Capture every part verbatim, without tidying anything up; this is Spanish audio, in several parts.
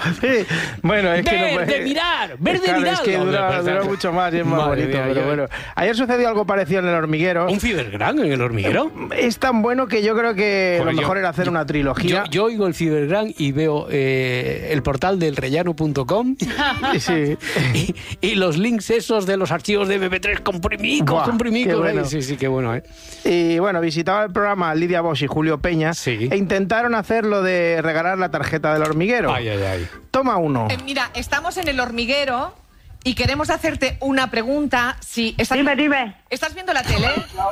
Sí. Bueno, es que ver, no puede... de mirar, ver de claro, mirar. Es que dura, dura mucho más y es más Madre bonito. mía, Pero yo- bueno, ayer sucedió algo parecido en El Hormiguero. ¿Un Cibergran en El Hormiguero? Es tan bueno que yo creo que Joder, lo mejor yo- era hacer yo- una trilogía. Yo, yo oigo el Cibergran y veo eh, el portal del rellano punto com Sí. y, y los links esos de los archivos de eme pe tres comprimicos, Buah, comprimicos. qué bueno. ¿eh? Sí, sí, qué bueno, ¿eh? Y bueno, visitaba el programa Lidia Bosch y Julio Peña Sí. e intentaron hacer lo de regalar la tarjeta del hormiguero. Ay, ay, ay. Toma uno. Eh, mira, estamos en El Hormiguero y queremos hacerte una pregunta. Si estás, Dime, dime. ¿Estás viendo la tele?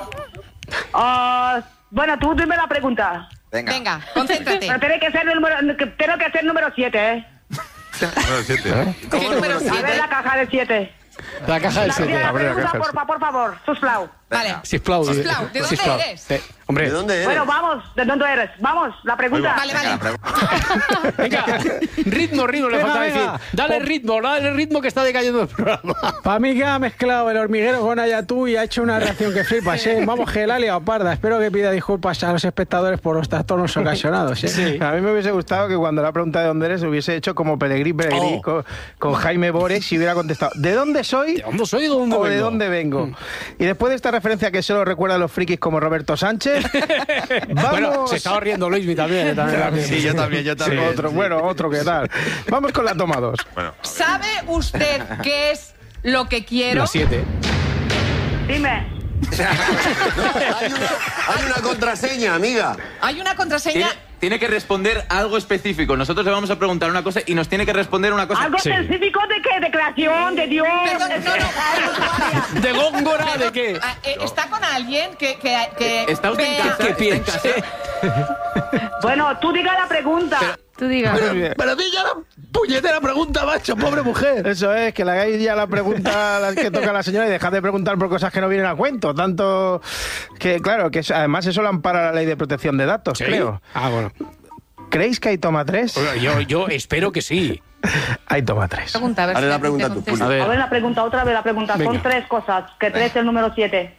Ah, bueno, tú dime la pregunta. Venga. Venga, concéntrate. Pero tiene que ser el número, que- tengo que ser número siete, ¿eh? Número siete. ¿Qué número A ver siete? la caja de siete. La caja del La, siete. la abre la pregunta, caja del por, fa- por favor, Susplau. Vale. Sisplau. Sisplau, ¿de dónde Sisplau. eres? Sí. Hombre, ¿De dónde eres? Bueno, vamos, ¿de dónde eres? Vamos, la pregunta. Vale, Venga, vale. pre- venga, ritmo, ritmo, le Venga, falta venga. decir. Dale ritmo, dale ritmo que está decayendo el programa. Para mí que ha mezclado El Hormiguero con Ayatú y ha hecho una reacción que flipas, ¿eh? Vamos, que la ha liado parda. Espero que pida disculpas a los espectadores por los trastornos ocasionados, ¿eh? Sí. A mí me hubiese gustado que cuando la pregunta de dónde eres hubiese hecho como Pelegrí Pelegrí Oh. con, con Jaime Bores y hubiera contestado ¿de dónde soy? ¿De dónde soy y de dónde o vengo? de dónde vengo. Y después de esta referencia que solo recuerda a los frikis como Roberto Sánchez, vamos... Bueno, se estaba riendo Luismi también. ¿eh? también, también. Sí, yo también, yo Sí, también. otro, bueno, otro que tal. Vamos con la toma dos. Bueno, ¿Sabe usted qué es lo que quiero? La siete. Dime. hay, una, hay una contraseña, amiga. Hay una contraseña. Tiene, tiene que responder algo específico. Nosotros le vamos a preguntar una cosa y nos tiene que responder una cosa. ¿Algo Sí. específico de qué? ¿De creación? ¿De Dios? Perdón, no, no. ¿De Góngora de qué? Ah, eh, ¿Está con alguien que, que, que ¿Está usted en vea- casa? ¿Qué ¿Está en piensa? casa? Bueno, tú diga la pregunta. Tú digas. Pero di ya la puñetera pregunta, macho, pobre mujer. Eso es, que le hagáis ya la pregunta a la que toca la señora y dejad de preguntar por cosas que no vienen a cuento. Tanto que, claro, que es- además eso lo ampara la ley de protección de datos, ¿Sí? creo. Ah, bueno. ¿Creéis que hay toma tres? Yo, yo espero que sí. Hay toma tres. Pregunta, a ver Hazle si la te pregunta tú, contesta. A ver. A ver la pregunta, otra vez la pregunta. Venga. Son tres cosas, que tres es el número siete.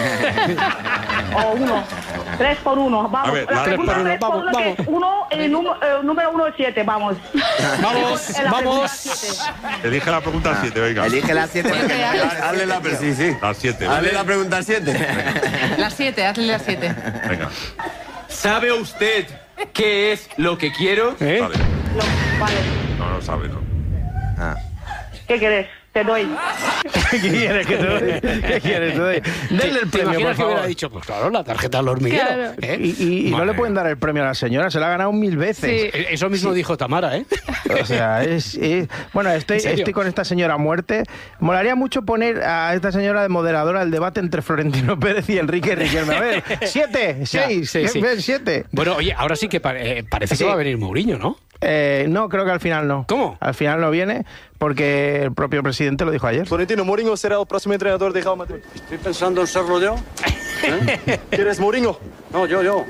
O uno. Tres por uno. Vamos. A ver, la la- pregunta Tres por uno, tres por vamos, uno, que vamos. es uno, el número, eh, número uno es siete, vamos. Vamos, En la pregunta vamos. siete. Elige la pregunta siete, venga. Elige la siete. porque Siete, no hay hazle- las Hazle la siete, sí, sí. La siete. Hazle la pregunta siete. La siete, hazle la siete. Venga. ¿Sabe usted qué es lo que quiero? ¿Eh? Vale. No, vale. No, no sabe, ¿no? Ah. ¿Qué quieres? Te doy. ¿Qué quieres que te doy? ¿Qué quieres que te doy? Denle el ¿Te premio, por imaginas que hubiera favor. dicho, pues claro, la tarjeta al hormiguero? Claro. ¿eh? Y, y- y no Madre le pueden mía. dar el premio a la señora, se la ha ganado mil veces. Sí. Eso mismo dijo Tamara, ¿eh? O sea, es, es- bueno, estoy, ¿En serio? estoy con esta señora a muerte. Molaría mucho poner a esta señora de moderadora el debate entre Florentino Pérez y Enrique Riquelme. A ver, siete, seis, sí, sí. ¿ves? siete. Bueno, oye, ahora sí que pare- eh, parece Sí. que va a venir Mourinho, ¿no? Eh, no, creo que al final no. ¿Cómo? Al final no viene porque el propio presidente lo dijo ayer. Florentino, Mourinho será el próximo entrenador de Real Madrid. Estoy pensando en serlo yo. ¿Eh? ¿Quieres Mourinho? No, yo, yo.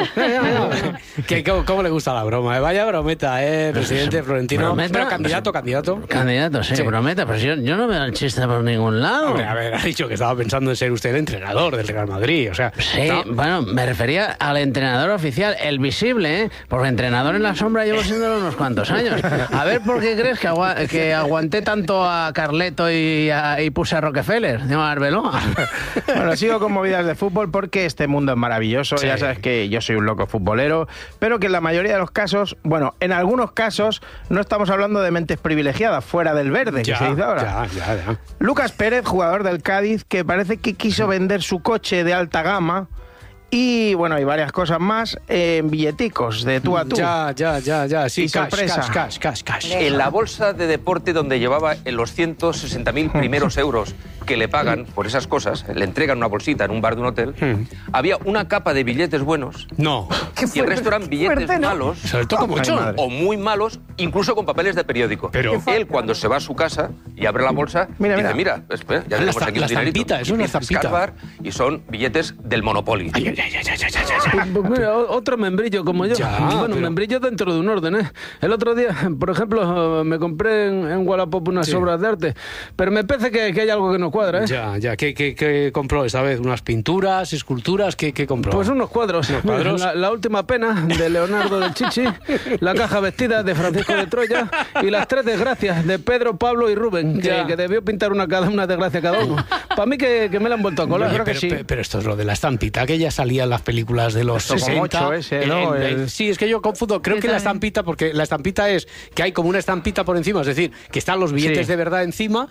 Que, ¿cómo, cómo le gusta la broma? ¿eh? Vaya brometa, ¿eh? Presidente Florentino. ¿Brometa? Pero candidato, candidato. Candidato, sí, Sí. promete, pero yo, yo no veo el chiste por ningún lado. Hombre, a ver, ha dicho que estaba pensando en ser usted el entrenador del Real Madrid, o sea... Sí, ¿no? bueno, me refería al entrenador oficial, el visible, ¿eh? Porque entrenador en la sombra llevo siendo unos cuantos años. A ver por qué crees que, agua- que aguanté tanto a Carleto y, a- y puse a Rockefeller, no a Arbeloa. Bueno, sigo con movidas de fútbol porque este mundo es maravilloso. Sí. Ya sabes que yo soy un loco futbolero, pero que en la mayoría de los casos, bueno, en algunos casos no estamos hablando de mentes privilegiadas, fuera del verde, Ya, que se dice ahora. ya, ya, ya. Lucas Pérez, jugador del Cádiz, que parece que quiso vender su coche de alta gama y, bueno, hay varias cosas más en billeticos de tú a tú. Ya, ya, ya, ya, sí, Y cash, sorpresa. cash, cash, cash, cash. En la bolsa de deporte donde llevaba en los ciento sesenta mil primeros euros que le pagan por esas cosas, le entregan una bolsita en un bar de un hotel, había una capa de billetes buenos No. y el resto eran billetes fuerte, ¿no? malos Se le toca mucho. madre. o muy malos, incluso con papeles de periódico. Pero- Él, cuando se va a su casa y abre la bolsa, Mira, dice, mira. mira, espera, ya La tenemos esta- aquí la un dinerito. estampita, es Y una empieza a estampita. escarbar y son billetes del Monopoly. Ay, ay, ay, ay, ay, ay, ay, ay. Pues, pues mira, o- otro membrillo como yo. Ya, bueno, pero- membrillo dentro de un orden, ¿eh? El otro día, por ejemplo, me compré en, en Wallapop unas Sí. obras de arte, pero me parece que, que hay algo que no cuadra. cuadra, ¿eh? Ya, ya. ¿Qué, qué, qué compró esta vez? ¿Unas pinturas, esculturas? ¿Qué, qué compró? Pues unos cuadros. ¿Unos cuadros? La, la última pena de Leonardo del Chichi, la caja vestida de Francisco de Troya y las tres desgracias de Pedro, Pablo y Rubén, que, que debió pintar una, cada, una desgracia cada uno. Para mí que, que me la han vuelto a colar. Oye, Creo pero, que sí. pero, pero esto es lo de la estampita, que ya salía en las películas de los Esto como sesenta. ocho ese, ¿no? El- el- El- sí, es que yo confundo. Creo Yo que la también. estampita, porque la estampita es que hay como una estampita por encima, es decir, que están los billetes Sí. de verdad encima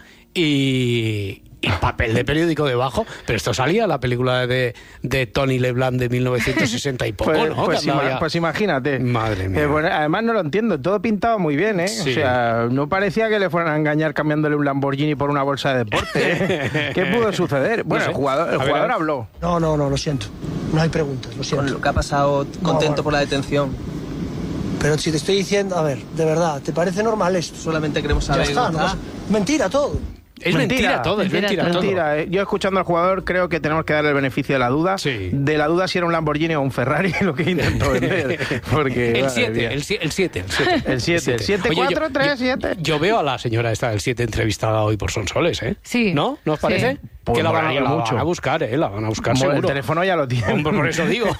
y, y papel de periódico debajo. Pero esto salía en la película de, de Tony LeBlanc de mil novecientos sesenta y poco, Pues, ¿no? pues, Que andaba ima- ya- pues imagínate. Madre mía. Eh, bueno, además no lo entiendo, todo pintaba muy bien, ¿eh? Sí. O sea, no parecía que le fueran a engañar cambiándole un Lamborghini por una bolsa de deporte. ¿eh? ¿Qué pudo suceder? Bueno, sé. el jugador, el A ver, jugador a ver. habló. No, no, no, lo siento. No hay preguntas, lo siento. Con lo que ha pasado, contento bueno. por la detención. Pero si te estoy diciendo, a ver, de verdad, ¿te parece normal esto? Solamente queremos Ya saber. está, no Ah, pasa- mentira todo. Es mentira, todo, es mentira, todo. Mentira, eh. Yo escuchando al jugador creo que tenemos que darle el beneficio de la duda. Sí. De la duda si era un Lamborghini o un Ferrari lo que intentó vender. Porque, El madre siete, mía. el siete, el siete. El siete, siete, Oye, yo- cuatro, tres, yo- siete. Yo veo a la señora esta del siete entrevistada hoy por Sonsoles, ¿eh? Sí. ¿No? ¿No os Sí. parece? Pues que la van, a, molaría la mucho. van a buscar, ¿eh? La van a buscar Como seguro. el teléfono ya lo tiene. Hombre, por eso digo.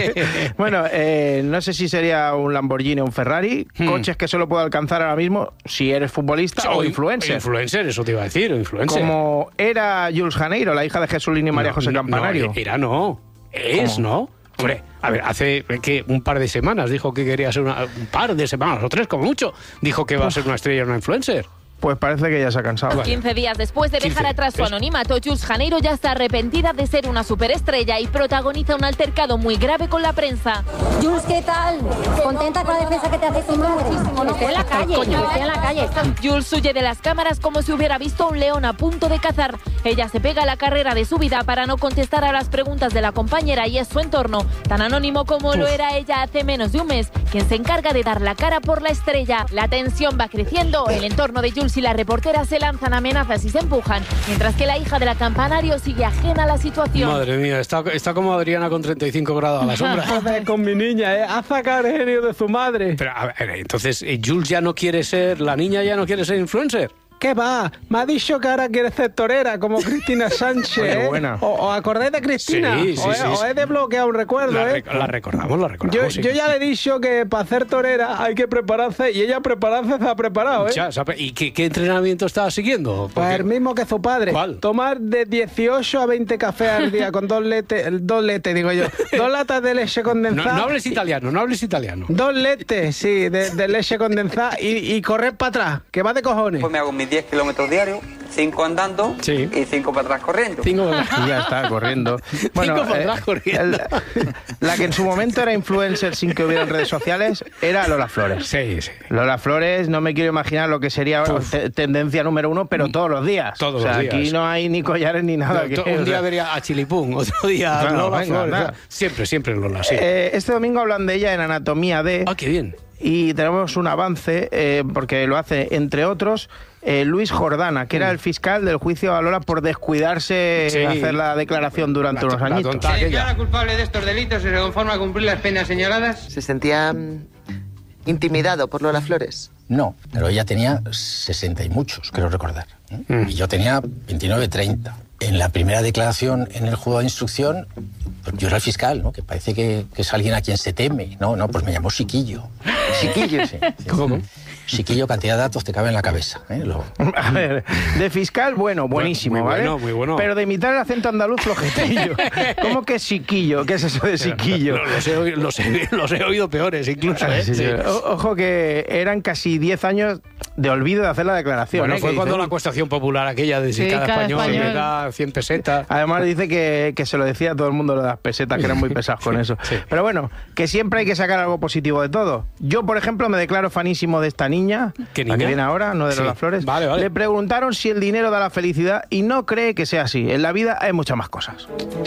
Bueno, eh, no sé si sería un Lamborghini o un Ferrari. Hmm. Coches que solo puedo alcanzar ahora mismo si eres futbolista o, O influencer. Influencer, eso te iba a decir, o influencer. Como era Jules Janeiro, la hija de Jesulín y María No, José no, Campanario. No, era no. Es, ¿Cómo? ¿no? Hombre, a ver, hace que un par de semanas dijo que quería ser una... Un par de semanas, o tres como mucho, dijo que va a ser una estrella, una influencer. Pues parece que ya se ha cansado. quince días después de dejar quince, atrás su es- anonimato, Jules Janeiro ya está arrepentida de ser una superestrella y protagoniza un altercado muy grave con la prensa. Jules, ¿qué tal? ¿Contenta con la defensa que te hace tu madre? Estoy en la calle, estoy en la calle. Jules huye de las cámaras como si hubiera visto a un león a punto de cazar. Ella se pega a la carrera de su vida para no contestar a las preguntas de la compañera y es su entorno, tan anónimo como lo era ella hace menos de un mes, quien se encarga de dar la cara por la estrella. La tensión va creciendo, el entorno de Jules y la reportera se lanzan amenazas y se empujan, mientras que la hija de la Campanario sigue ajena a la situación. Madre mía, está, está como Adriana con treinta y cinco grados a la sombra. Joder, con mi niña, ¿eh? A sacar el genio de su madre. Pero, a ver, entonces, eh, Jules ya no quiere ser... ¿La niña ya no quiere ser influencer? ¿Qué va? Me ha dicho que ahora quiere ser torera, como Cristina Sánchez. Oye, ¿eh? buena. ¿O, ¿Os acordáis de Cristina? Sí, sí, o, he- sí, o sí. he desbloqueado un recuerdo, La, ¿eh? rec- la recordamos, la Yo, recordamos. sí. yo ya le he dicho que para ser torera hay que prepararse y ella prepararse se ha preparado, ¿eh? Ya, ¿sabe? ¿Y qué, qué entrenamiento estaba siguiendo? Pues Porque- el mismo que su padre. ¿Cuál? Tomar de dieciocho a veinte cafés al día con dos letes, dos letes, digo yo, dos latas de leche no, condensada. no hables italiano, no hables italiano. Dos letes, sí, de, de leche condensada y, y correr para atrás, que va de cojones. Pues me hago mis diez kilómetros diarios, cinco andando Sí. y cinco para atrás corriendo. Cinco Y ya está, corriendo. Bueno, Cinco por eh, atrás corriendo. el- la que en su momento era influencer sin que hubieran redes sociales era Lola Flores. Sí, sí. Lola Flores, no me quiero imaginar lo que sería ahora te- tendencia número uno, pero todos los días. Todos o sea, los días. aquí no hay ni collares ni nada. No, que- to- un o día sea, vería a Chilipún, otro día a Claro, Lola venga, Flores. nada. Siempre, siempre Lola, sí. eh, este domingo hablan de ella en Anatomía de... Ah, qué bien. Y tenemos un avance, eh, porque lo hace, entre otros, eh, Luis Jordana, que era el fiscal del juicio a Lola por descuidarse Sí. de hacer la declaración durante La unos to- la añitos. tonta aquella. culpable de estos delitos y se conforma a cumplir las penas señaladas? ¿Se sentía mm, intimidado por Lola Flores? No, pero ella tenía sesenta y muchos, creo recordar. ¿eh? Y yo tenía veintinueve, treinta. En la primera declaración en el juzgado de instrucción, pues yo era el fiscal, ¿no? Que parece que, que es alguien a quien se teme. No, no, pues me llamó Chiquillo. ¿Chiquillo? Sí, sí, ¿cómo? Chiquillo, cantidad de datos te cabe en la cabeza. ¿eh? Lo... A ver, de fiscal, bueno, buenísimo, muy ¿vale? bueno, muy bueno. Pero de imitar el acento andaluz, flojetillo. ¿Cómo que siquillo? ¿Qué es eso de siquillo? No, los, he, oído- los, he, los he oído peores incluso, ¿eh? Sí, sí. Sí. O- Ojo que eran casi diez años de olvido de hacer la declaración. Bueno, ¿eh? fue Que cuando dice, la acuestación popular aquella de si Sí, cada, cada español, español. me da cien pesetas. Además dice que, que se lo decía a todo el mundo lo de las pesetas, que eran muy pesados con eso. Sí. Pero bueno, que siempre hay que sacar algo positivo de todo. Yo, por ejemplo, me declaro fanísimo de esta niña, ¿Qué la niña? que viene ahora, no de Sí. Lola Flores. Vale, vale. Le preguntaron si el dinero da la felicidad y no cree que sea así. En la vida hay muchas más cosas.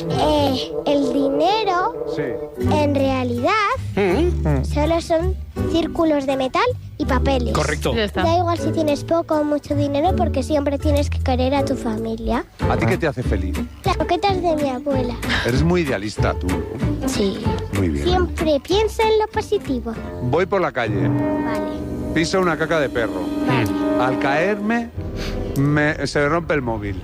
Eh, el dinero, en realidad, solo son círculos de metal y papeles. Correcto. Ya está. Da igual si tienes poco o mucho dinero porque siempre tienes que querer a tu familia. ¿A ti qué te hace feliz? Las croquetas de mi abuela. Eres muy idealista tú. Sí. Muy bien. Siempre piensa en lo positivo. Voy por la calle, Vale, piso una caca de perro. vale. Al caerme, me- se me rompe el móvil.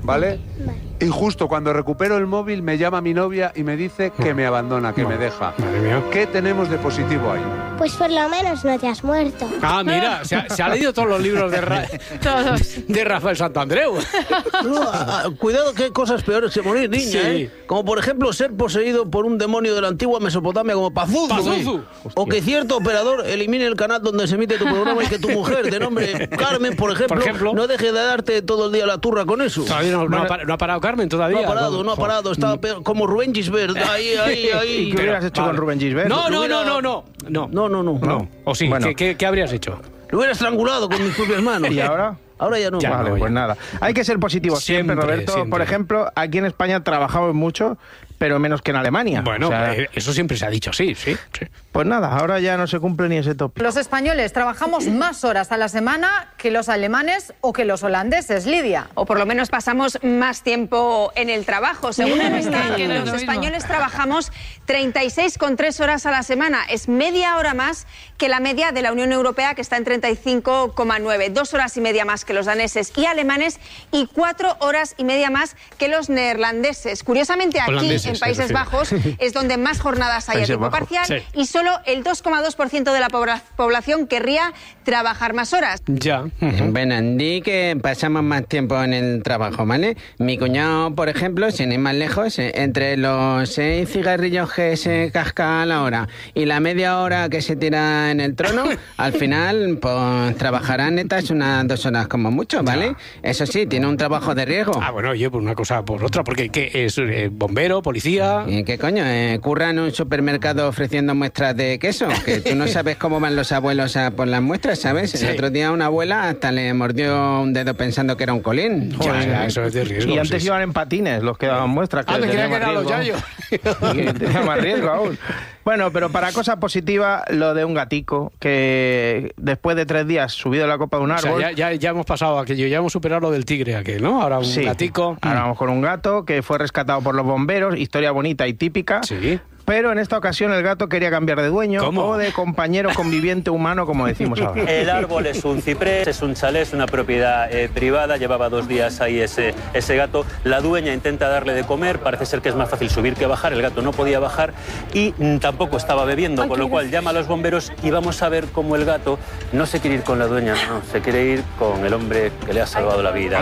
¿vale? Y justo cuando recupero el móvil me llama mi novia y me dice que me abandona, que me deja. Madre mía. ¿Qué tenemos de positivo ahí? Pues por lo menos no te has muerto. Ah, mira, se ha, se ha leído todos los libros de, Ra Todos. de Rafael Santandreu. No, a- a- cuidado que hay cosas peores que morir, niña, Sí. ¿eh? Como por ejemplo ser poseído por un demonio de la antigua Mesopotamia como Pazuzu. Pazuzu. O que cierto operador elimine el canal donde se emite tu programa y que tu mujer de nombre Carmen, por ejemplo, Por ejemplo. no deje de darte todo el día la turra con eso. Todavía no, no ha, par- no ha parado Carmen todavía. No ha parado, no ha parado, está peor, como Rubén Gisbert, ahí, ahí, ahí. ¿Y qué hubieras hecho con Rubén Gisbert? No, no, Hubiera- no, no, no. No, No, no, no. no. O sí, Bueno. ¿qué, qué, qué habrías hecho? Lo hubiera estrangulado con mis propias manos. ¿Y ahora? Ahora ya no. Ya Vale, no, pues ya. nada. Hay que ser positivo siempre, Siempre, Roberto. siempre. Por ejemplo, aquí en España trabajamos mucho, pero menos que en Alemania. Bueno, O sea, eh, eso siempre se ha dicho, sí, sí. sí. pues nada, ahora ya no se cumple ni ese tope. Los españoles trabajamos más horas a la semana que los alemanes o que los holandeses, Lidia. O por lo menos pasamos más tiempo en el trabajo. Según el Eurostat, Que no es lo los mismo. españoles trabajamos treinta y seis coma tres horas a la semana. Es media hora más que la media de la Unión Europea, que está en treinta y cinco coma nueve. Dos horas y media más que los daneses y alemanes y cuatro horas y media más que los neerlandeses. Curiosamente, aquí, Holandeses, en se Países refiere. Bajos, es donde más jornadas hay a Países tiempo Bajos. parcial Sí. y solo el dos coma dos por ciento de la pobla- población querría trabajar más horas. Ya. Bueno, di que pasamos más tiempo en el trabajo, ¿vale? Mi cuñado, por ejemplo, sin ir más lejos, eh, entre los seis cigarrillos que se casca a la hora y la media hora que se tira en el trono, al final, pues trabajará netas unas dos horas como mucho, ¿vale? Eso sí, tiene un trabajo de riesgo. Ah, bueno, oye, por una cosa por otra, porque ¿qué es? Eh, ¿Bombero, policía? ¿Y qué coño? Eh, ¿Curra en un supermercado ofreciendo muestras de queso? Que tú no sabes cómo van los abuelos a por las muestras, ¿sabes? Sí. El otro día una abuela hasta le mordió un dedo pensando que era un colín. Ya, Joder, ya, eso es de riesgo. Y antes sí, sí. iban en patines los que daban muestras. Ah, me creía tenían que más eran los riesgo. yayos. Que tenía más riesgo aún. Bueno, pero para cosa positiva, lo de un gatico que después de tres días subido a la copa de un O sea, árbol. ya, ya, ya hemos pasado aquello, ya hemos superado lo del tigre aquel, ¿no? Ahora un Sí. gatico. Ahora vamos con un gato que fue rescatado por los bomberos, historia bonita y típica. Sí. Pero en esta ocasión el gato quería cambiar de dueño ¿Cómo? o de compañero conviviente humano, como decimos ahora. El árbol es un ciprés, es un chalet, es una propiedad eh, privada, llevaba dos días ahí ese, ese gato. La dueña intenta darle de comer, parece ser que es más fácil subir que bajar, el gato no podía bajar y mm, tampoco estaba bebiendo, con lo cual llama a los bomberos y vamos a ver cómo el gato no se quiere ir con la dueña, no, se quiere ir con el hombre que le ha salvado la vida.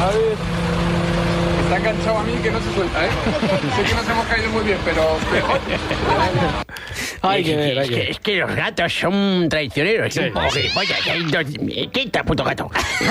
Está enganchado a mí que no se suelta, ¿eh? Sé que nos hemos caído muy bien, pero mejor. Hay que ver, hay es, que que, ver. es que los gatos son traicioneros. Sí, un poco sí. gilipollas. Hay dos... Quita, puto gato.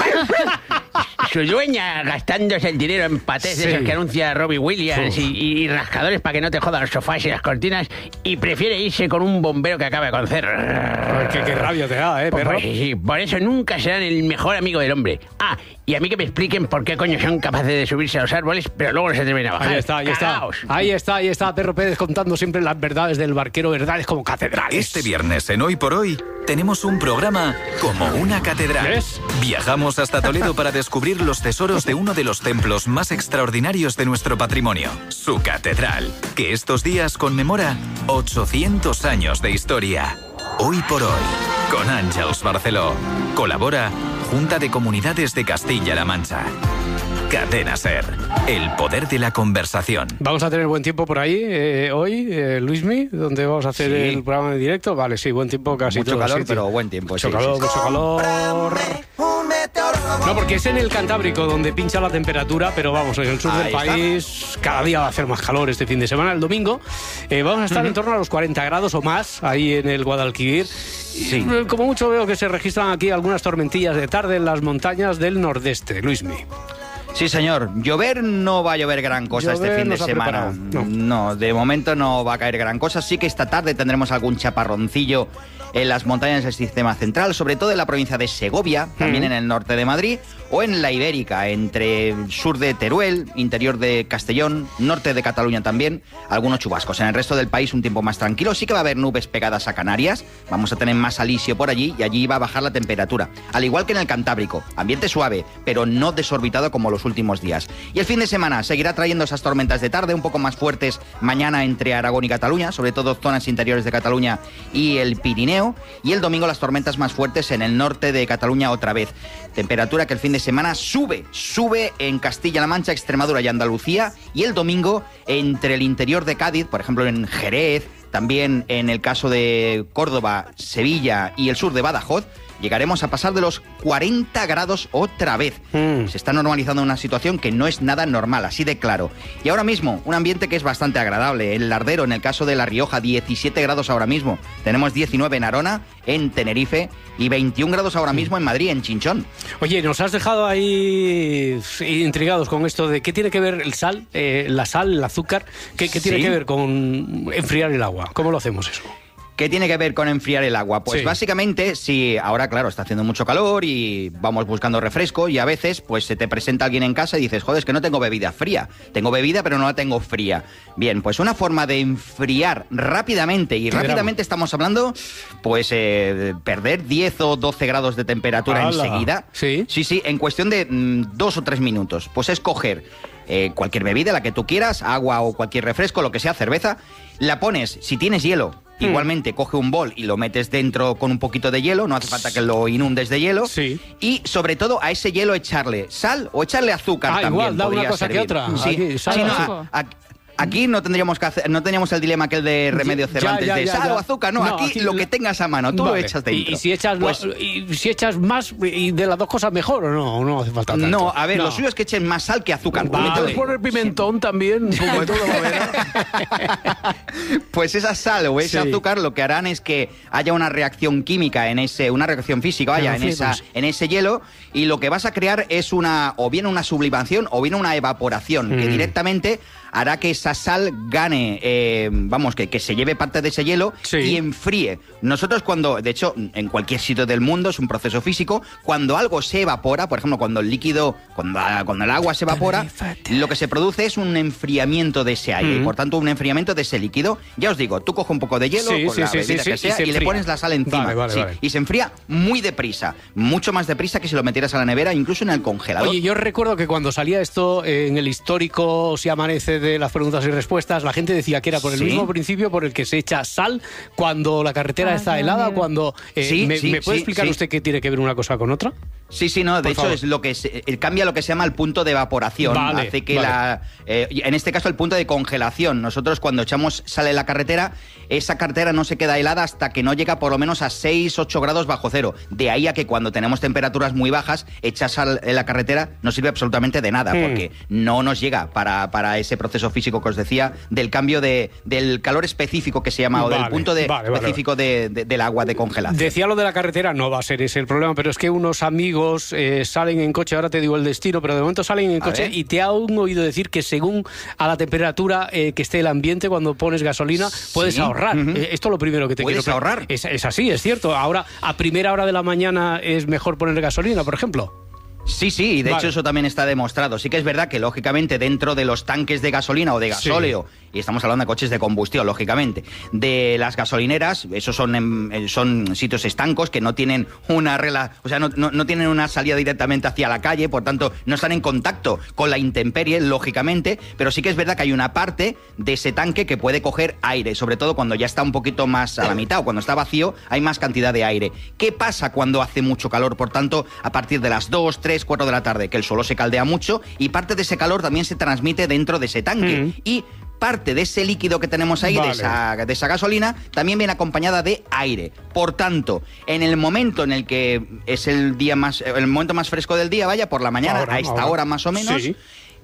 Su dueña gastándose el dinero en patés de Sí. esos que anuncia Robbie Williams Uf. y, y rascadores para que no te jodan los sofás y las cortinas y prefiere irse con un bombero que acaba de conocer. Ay, qué, qué rabia te da, ¿eh, Pues, perro? pues, sí, sí, por eso nunca serán el mejor amigo del hombre. Ah, y a mí que me expliquen por qué coño son capaces de subirse a los árboles, pero luego no se atreven a bajar. Ahí está, ahí está. Cagaos. Ahí está, ahí está Perro Pérez contando siempre las verdades del barquero, verdades como catedrales. Este viernes en Hoy por Hoy tenemos un programa como una catedral. ¿Ves? Viajamos hasta Toledo para descubrir los tesoros de uno de los templos más extraordinarios de nuestro patrimonio, su catedral, que estos días conmemora ochocientos años de historia. Hoy por Hoy, con Àngels Barceló. Colabora Junta de Comunidades de Castilla-La Mancha. Cadena Ser, el poder de la conversación. Vamos a tener buen tiempo por ahí eh, hoy, eh, Luismi, donde vamos a hacer Sí. el programa en directo. Vale, sí, buen tiempo casi Mucho todo el calor, sitio. pero buen tiempo. Mucho sí, calor, sí, sí. mucho calor. No, porque es en el Cantábrico donde pincha la temperatura, pero vamos, en el sur Ahí del está. país cada día va a hacer más calor este fin de semana. El domingo eh, vamos a estar en torno a los cuarenta grados o más ahí en el Guadalquivir. Sí. Y, eh, como mucho veo que se registran aquí algunas tormentillas de tarde en las montañas del nordeste. Luismi. Sí, señor. Llover no va a llover gran cosa Llover este fin de nos ha semana. preparado, no. de momento no va a caer gran cosa. Sí que esta tarde tendremos algún chaparroncillo en las montañas del sistema central, sobre todo en la provincia de Segovia, también Mm. en el norte de Madrid, o en la Ibérica, entre el sur de Teruel, interior de Castellón, norte de Cataluña también, algunos chubascos. En el resto del país un tiempo más tranquilo. Sí que va a haber nubes pegadas a Canarias, vamos a tener más alisio por allí y allí va a bajar la temperatura. Al igual que en el Cantábrico, ambiente suave, pero no desorbitado como los últimos días. Y el fin de semana seguirá trayendo esas tormentas de tarde un poco más fuertes mañana entre Aragón y Cataluña, sobre todo zonas interiores de Cataluña y el Pirineo, y el domingo las tormentas más fuertes en el norte de Cataluña otra vez. Temperatura que el fin de de semana sube, sube en Castilla-La Mancha, Extremadura y Andalucía, y el domingo entre el interior de Cádiz, por ejemplo en Jerez, también en el caso de Córdoba, Sevilla y el sur de Badajoz, llegaremos a pasar de los cuarenta grados otra vez. Mm. Se está normalizando una situación que no es nada normal, así de claro. Y ahora mismo, un ambiente que es bastante agradable. El Lardero, en el caso de La Rioja, diecisiete grados ahora mismo. Tenemos diecinueve en Arona, en Tenerife, y veintiún grados ahora mismo en Madrid, en Chinchón. Oye, nos has dejado ahí intrigados con esto de qué tiene que ver el sal, eh, la sal, el azúcar, qué, qué tiene ¿Sí? que ver con enfriar el agua. ¿Cómo lo hacemos eso? ¿Qué tiene que ver con enfriar el agua? Pues sí. básicamente, si ahora, claro, está haciendo mucho calor y vamos buscando refresco, y a veces pues se te presenta alguien en casa y dices, joder, es que no tengo bebida fría. Tengo bebida, pero no la tengo fría. Bien, pues una forma de enfriar rápidamente, y rápidamente estamos hablando, pues eh, perder diez o doce grados de temperatura ¡Hala! enseguida. Sí. Sí, sí, en cuestión de mm, dos o tres minutos. Pues es coger eh, cualquier bebida, la que tú quieras, agua o cualquier refresco, lo que sea, cerveza, la pones, si tienes hielo, igualmente coge un bol y lo metes dentro con un poquito de hielo, no hace falta que lo inundes de hielo. Sí. Y sobre todo a ese hielo echarle sal o echarle azúcar Ah, también. igual, da una podría cosa que servir. otra. Sí, Aquí, sal sí, o no, azúcar. a- a- Aquí no tendríamos que hacer, no teníamos el dilema aquel de Remedio Ya, Cervantes ya, de ya, sal ya. o azúcar, no, No, aquí, aquí lo lo- que tengas a mano, tú Vale. lo echas dentro. Y, y si echas Pues- lo- y si echas más y de las dos cosas mejor o no, o no hace falta tanto. No, a ver, No. lo suyo es que echen más sal que azúcar. Vale. Métele- poner pimentón también, como todo lo verás. Pues esa sal o ese Sí. azúcar lo que harán es que haya una reacción química en ese, una reacción física, vaya, Me en, lo esa, flipas. en ese hielo, y lo que vas a crear es una, o bien una sublimación o bien una evaporación, que Mm. directamente hará que esa sal gane, eh, vamos, que, que se lleve parte de ese hielo y enfríe. Nosotros cuando, de hecho, en cualquier sitio del mundo es un proceso físico, cuando algo se evapora, por ejemplo, cuando el líquido, cuando, cuando el agua se evapora, lo que se produce es un enfriamiento de ese aire, Mm. y por tanto un enfriamiento de ese líquido. Ya os digo, tú coges un poco de hielo Sí, con sí, la sí, bebida sí, que sí, y sea se y, le enfría. pones la sal encima. Vale, vale, Sí, vale. y se enfría muy deprisa, mucho más deprisa que si lo metieras a la nevera, incluso en el congelador. Oye, yo recuerdo que cuando salía esto eh, en el histórico Si Amanece de las preguntas y respuestas, la gente decía que era por el Sí. mismo principio por el que se echa sal cuando la carretera Ah, está ya, helada, ya. cuando... eh, Sí, ¿me, sí, ¿me puede sí, explicar sí. usted qué tiene que ver una cosa con otra? Sí, sí, no, de Por hecho favor. es lo que se, eh, cambia lo que se llama el punto de evaporación. Vale, hace que vale. la, eh, en este caso el punto de congelación. Nosotros cuando echamos sal en la carretera, esa carretera no se queda helada hasta que no llega por lo menos a seis, ocho grados bajo cero. De ahí a que cuando tenemos temperaturas muy bajas, echar sal en la carretera no sirve absolutamente de nada, Hmm. porque no nos llega para, para ese proceso físico que os decía, del cambio de, del calor específico que se llama, o del Vale, punto de, vale, vale, específico de- de- del agua de congelación. Decía lo de la carretera, no va a ser ese el problema, pero es que unos amigos eh, salen en coche, ahora te digo el destino, pero de momento salen en A coche ver. y te han oído decir que según a la temperatura eh, que esté el ambiente cuando pones gasolina, puedes Sí. ahorrar. Ujú. Eh, Esto es lo primero que te ¿Puedes quiero pre- ahorrar? Es, es así, es cierto. Ahora, a primera hora de la mañana es mejor poner gasolina, por ejemplo. Sí, sí, y de Vale. hecho eso también está demostrado. Sí que es verdad que, lógicamente, dentro de los tanques de gasolina o de Sí. gasóleo, y estamos hablando de coches de combustión, lógicamente, de las gasolineras, esos son, em, eh, son sitios estancos que no tienen una rela, o sea, no, no- no tienen una salida directamente hacia la calle, por tanto, no están en contacto con la intemperie, lógicamente, pero sí que es verdad que hay una parte de ese tanque que puede coger aire, sobre todo cuando ya está un poquito más a la mitad o cuando está vacío, hay más cantidad de aire. ¿Qué pasa cuando hace mucho calor? Por tanto, a partir de las dos, tres, cuatro de la tarde, que el suelo se caldea mucho y parte de ese calor también se transmite dentro de ese tanque. Y parte de ese líquido que tenemos ahí, Vale. de, esa, de esa gasolina, también viene acompañada de aire. Por tanto, en el momento en el que es el día más, el momento más fresco del día, vaya, por la mañana, Ahora, a esta ahora. hora más o menos, Sí.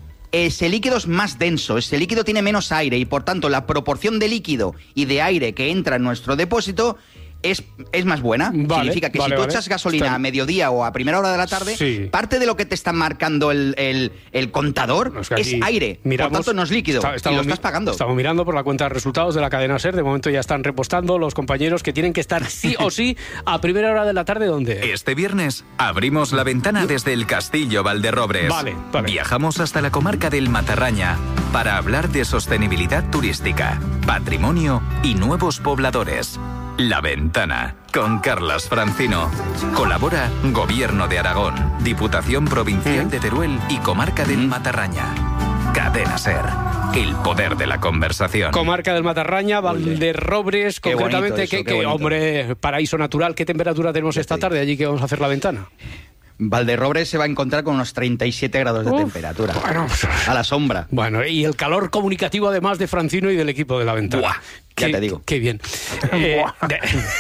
ese líquido es más denso, ese líquido tiene menos aire y por tanto la proporción de líquido y de aire que entra en nuestro depósito es, es más buena. Vale, Significa que vale, si tú vale. echas gasolina Está- a mediodía o a primera hora de la tarde, Sí. parte de lo que te está marcando el, el- el contador Es que es aquí aire. miramos- por tanto, no es líquido. está- y estamos lo estás mi- pagando. Estamos mirando por la cuenta de resultados de la cadena SER. De momento ya están repostando los compañeros que tienen que estar sí o sí a primera hora de la tarde. ¿Dónde? Este viernes abrimos la ventana desde el Castillo Valderrobres. Vale, vale. Viajamos hasta la comarca del Matarraña para hablar de sostenibilidad turística, patrimonio y nuevos pobladores. La Ventana, con Carlas Francino. Colabora Gobierno de Aragón, Diputación Provincial de Teruel y Comarca del Matarraña. Cadena SER, el poder de la conversación. Comarca del Matarraña, Valderrobres, Qué concretamente, bonito eso, que, qué que, bonito. hombre, paraíso natural. ¿Qué temperatura tenemos esta tarde allí que vamos a hacer la ventana? Valderrobre se va a encontrar con unos treinta y siete grados de Uf, temperatura. Bueno, a la sombra. Bueno, y el calor comunicativo además de Francino y del equipo de la ventana. Buah, ya Qué- te digo. Qué bien. Eh, de-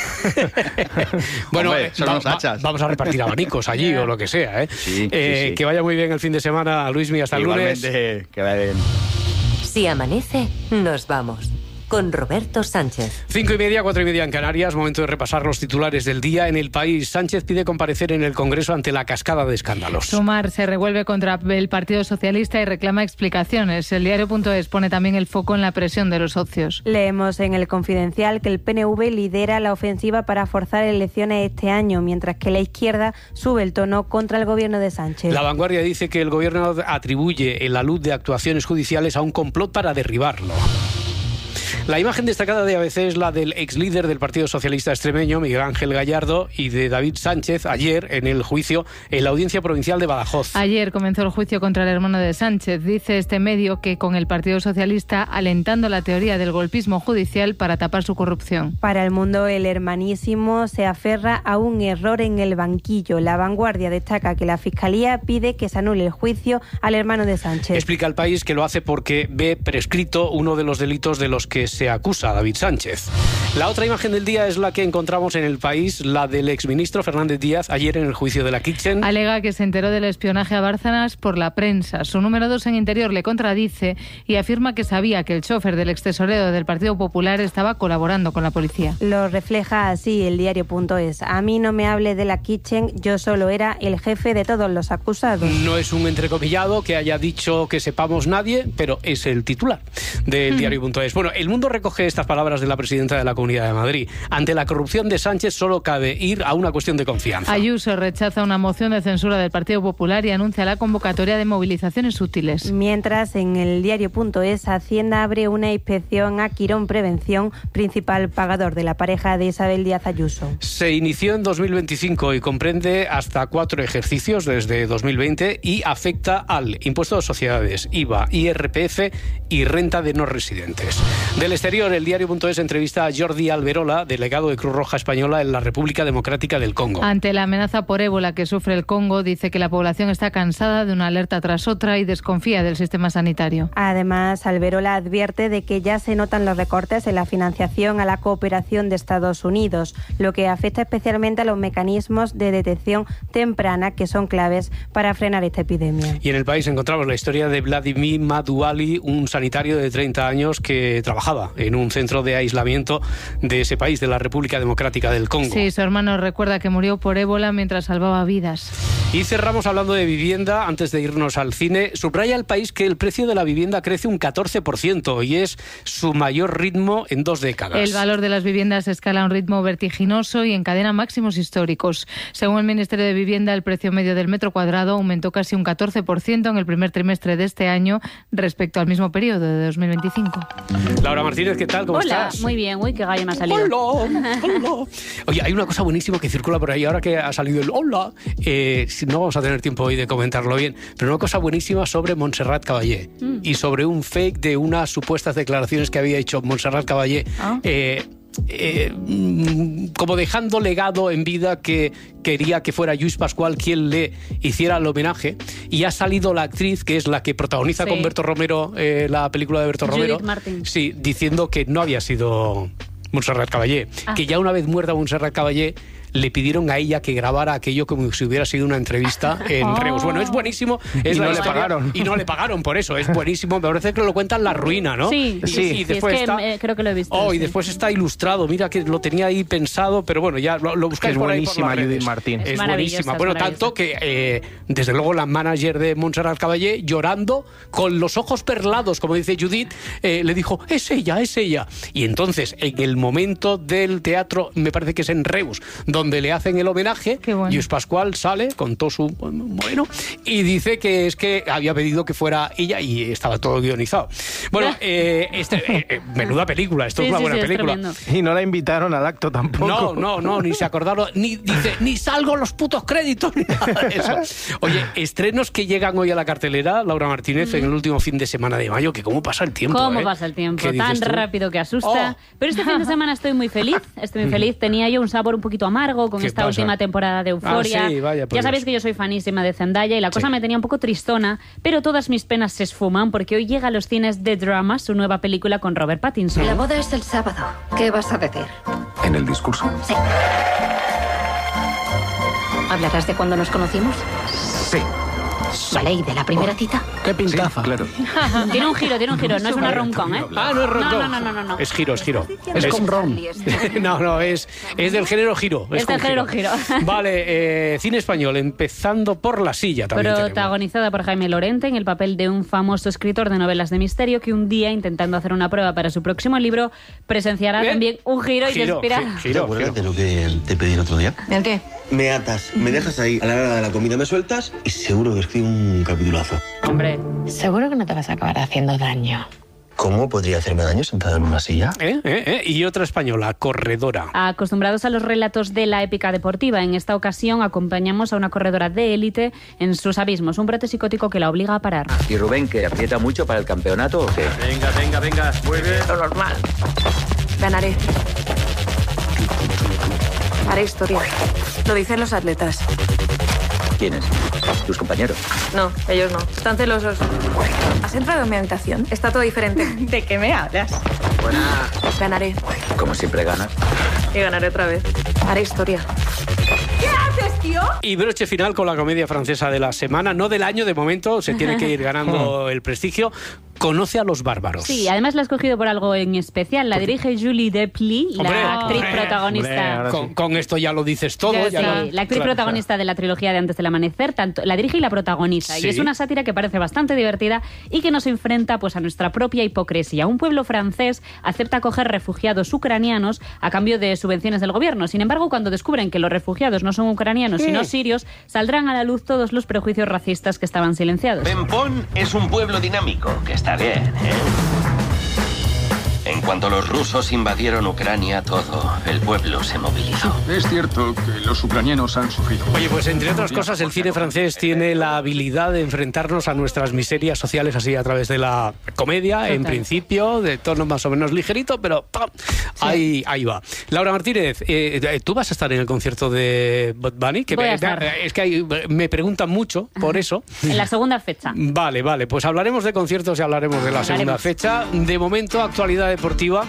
bueno, Hombre, eh, son va- unos va- hachas. vamos a repartir abanicos allí o lo que sea. ¿eh? Sí, Eh, sí, sí. Que vaya muy bien el fin de semana, Luismi, hasta el lunes. Igualmente, que vaya bien. Si amanece, nos vamos. Con Roberto Sánchez. Cinco y media, cuatro y media en Canarias, momento de repasar los titulares del día. En el país, Sánchez pide comparecer en el Congreso ante la cascada de escándalos. Sumar se revuelve contra el Partido Socialista y reclama explicaciones. El diario.es pone también el foco en la presión de los socios. Leemos en el Confidencial que el P N V lidera la ofensiva para forzar elecciones este año, mientras que la izquierda sube el tono contra el gobierno de Sánchez. La Vanguardia dice que el gobierno atribuye en la luz de actuaciones judiciales a un complot para derribarlo. La imagen destacada de A B C es la del ex líder del Partido Socialista extremeño, Miguel Ángel Gallardo, y de David Sánchez ayer en el juicio en la Audiencia Provincial de Badajoz. Ayer comenzó el juicio contra el hermano de Sánchez. Dice este medio que con el Partido Socialista alentando la teoría del golpismo judicial para tapar su corrupción. Para el Mundo, el hermanísimo se aferra a un error en el banquillo. La Vanguardia destaca que la Fiscalía pide que se anule el juicio al hermano de Sánchez. Explica al país que lo hace porque ve prescrito uno de los delitos de los que se acusa a David Sánchez. La otra imagen del día es la que encontramos en el país, la del exministro Fernández Díaz ayer en el juicio de la Kitchen. Alega que se enteró del espionaje a Bárcenas por la prensa. Su número dos en Interior le contradice y afirma que sabía que el chofer del extesorero del Partido Popular estaba colaborando con la policía. Lo refleja así el diario.es. A mí no me hable de la Kitchen, yo solo era el jefe de todos los acusados. No es un entrecomillado que haya dicho que sepamos nadie, pero es el titular del diario.es. Bueno, El Mundo recoge estas palabras de la presidenta de la Comunidad de Madrid. Ante la corrupción de Sánchez solo cabe ir a una cuestión de confianza. Ayuso rechaza una moción de censura del Partido Popular y anuncia la convocatoria de movilizaciones útiles. Mientras, en el diario.es, Hacienda abre una inspección a Quirón Prevención, principal pagador de la pareja de Isabel Díaz Ayuso. Se inició en dos mil veinticinco y comprende hasta cuatro ejercicios desde dos mil veinte y afecta al impuesto de sociedades, I V A, I R P F y renta de no residentes. Del exterior, el diario.es entrevista a Jordi Alberola, delegado de Cruz Roja Española en la República Democrática del Congo. Ante la amenaza por ébola que sufre el Congo, dice que la población está cansada de una alerta tras otra y desconfía del sistema sanitario. Además, Alberola advierte de que ya se notan los recortes en la financiación a la cooperación de Estados Unidos, lo que afecta especialmente a los mecanismos de detección temprana que son claves para frenar esta epidemia. Y en el país encontramos la historia de Vladimir Maduali, un sanitario de treinta años que trabajaba en un centro de aislamiento de ese país, de la República Democrática del Congo. Sí, su hermano recuerda que murió por ébola mientras salvaba vidas. Y cerramos hablando de vivienda, antes de irnos al cine. Subraya el país que el precio de la vivienda crece un catorce por ciento y es su mayor ritmo en dos décadas. El valor de las viviendas escala a un ritmo vertiginoso y encadena máximos históricos. Según el Ministerio de Vivienda, el precio medio del metro cuadrado aumentó casi un catorce por ciento en el primer trimestre de este año respecto al mismo periodo de dos mil veinticinco. Laura Martínez, ¿qué tal? ¿Cómo Hola, estás? muy bien. Uy, qué gallo me ha salido. Hola, hola. Oye, hay una cosa buenísima que circula por ahí ahora que ha salido el hola. Eh, no vamos a tener tiempo hoy de comentarlo bien, pero una cosa buenísima sobre Montserrat Caballé mm. y sobre un fake de unas supuestas declaraciones que había hecho Montserrat Caballé. Ah. Eh, Eh, como dejando legado en vida que quería que fuera Lluís Pascual quien le hiciera el homenaje, y ha salido la actriz que es la que protagoniza sí. con Berto Romero eh, la película de Berto Romero, Judith Martin. Sí, diciendo que no había sido Montserrat Caballé, ah. que ya una vez muerta Montserrat Caballé le pidieron a ella que grabara aquello como si hubiera sido una entrevista en oh. Reus. Bueno, es buenísimo. Es y la no historia, le pagaron. Y no le pagaron por eso. Es buenísimo. Me parece que lo cuentan La Ruina, ¿no? Sí, y, sí. y después sí, es que, está, eh, creo que lo he visto. Oh, sí. y después está ilustrado. Mira que lo tenía ahí pensado, pero bueno, ya lo, lo buscáis es por ahí buenísima, por las Judith redes. Martín. Es, es buenísima. Bueno, tanto que eh, desde luego la manager de Montserrat Caballé, llorando, con los ojos perlados, como dice Judith, eh, le dijo, es ella, es ella. Y entonces, en el momento del teatro, me parece que es en Reus, donde le hacen el homenaje, bueno. Lluís Pascual sale con todo su bueno y dice que es que había pedido que fuera ella y estaba todo guionizado. Bueno, eh, este, eh, eh, menuda película, esto sí, es una sí, buena sí, película. Y no la invitaron al acto tampoco. No, no, no, ni se acordaron, ni dice, ni salgo los putos créditos, ni nada de eso. Oye, estrenos que llegan hoy a la cartelera, Laura Martínez, mm. en el último fin de semana de mayo, que cómo pasa el tiempo. ¿Cómo eh? pasa el tiempo? Tan rápido que asusta. Oh. Pero este fin de semana estoy muy feliz, estoy muy feliz. Tenía yo un sabor un poquito amargo embargo, con ¿Qué esta pasa? última temporada de Euphoria, Ah, sí, vaya por ya Dios. sabéis que yo soy fanísima de Zendaya y la cosa Sí. me tenía un poco tristona, pero todas mis penas se esfuman porque hoy llega a los cines The Drama, su nueva película con Robert Pattinson. La boda es el sábado. ¿Qué vas a decir? En el discurso. Sí. ¿Hablarás de cuando nos conocimos? Sí. Vale, ¿y de la primera cita? ¿Qué pintaza? Claro. Tiene un giro, tiene un giro, no es una rom-com, ¿eh? Ah, no es rom-com. No, no, no, no, no. Es giro, es giro. Es con rom. No, no, es, es del género giro. Es con del género giro. Vale, eh, cine español, empezando por La Silla también tenemos. Protagonizada por Jaime Lorente en el papel de un famoso escritor de novelas de misterio que un día, intentando hacer una prueba para su próximo libro, presenciará Bien. también un giro, Giro, inesperado. gi- giro, giro. de lo que te pedí el otro día? ¿El qué? Me atas, me dejas ahí a la hora de la comida, me sueltas y seguro que escribo un capitulazo. Hombre. Seguro que no te vas a acabar haciendo daño. ¿Cómo podría hacerme daño sentado en una silla? ¿Eh? ¿Eh? ¿Eh? Y otra española, Corredora. Acostumbrados a los relatos de la épica deportiva, en esta ocasión acompañamos a una corredora de élite en sus abismos, un brote psicótico que la obliga a parar. ¿Y Rubén, que aprieta mucho para el campeonato o qué? Venga, venga, venga. Muy bien. Lo normal. Ganaré. Haré historia. Lo dicen los atletas. ¿Quiénes? ¿Tus compañeros? No, ellos no. Están celosos. ¿Has entrado en mi habitación? Está todo diferente. ¿De qué me hablas? Buena. Ganaré. Como siempre ganas. Y ganaré otra vez. Haré historia. ¿Qué haces, tío? Y broche final con la comedia francesa de la semana, no del año de momento, se tiene que ir ganando el prestigio. Conoce a los bárbaros. Sí, además la ha escogido por algo en especial. La dirige Julie Deplis, Hombre, la actriz hombre, protagonista. hombre, con, con esto ya lo dices todo. Ya ya sí, lo- la actriz claro, protagonista de la trilogía de Antes del Amanecer, tanto la dirige y la protagoniza. Sí. Y es una sátira que parece bastante divertida y que nos enfrenta pues, a nuestra propia hipocresía. Un pueblo francés acepta acoger refugiados ucranianos a cambio de subvenciones del gobierno. Sin embargo, cuando descubren que los refugiados no son ucranianos, Sí. sino sirios, saldrán a la luz todos los prejuicios racistas que estaban silenciados. Pempón es un pueblo dinámico, que está bien, ¿eh? En cuanto los rusos invadieron Ucrania, todo el pueblo se movilizó. Es cierto que los ucranianos han sufrido. Oye, pues entre otras cosas, el cine francés tiene la habilidad de enfrentarnos a nuestras miserias sociales así a través de la comedia, Total. en principio, de tono más o menos ligerito, pero ¡pam! Ahí, ahí va. Laura Martínez, eh, ¿tú vas a estar en el concierto de Bad Bunny? Que Voy me, a estar. Es que hay- me preguntan mucho por eso. En la segunda fecha. Vale, vale, pues hablaremos de conciertos y hablaremos de la segunda Hablaremos. fecha. De momento, actualidad deportiva.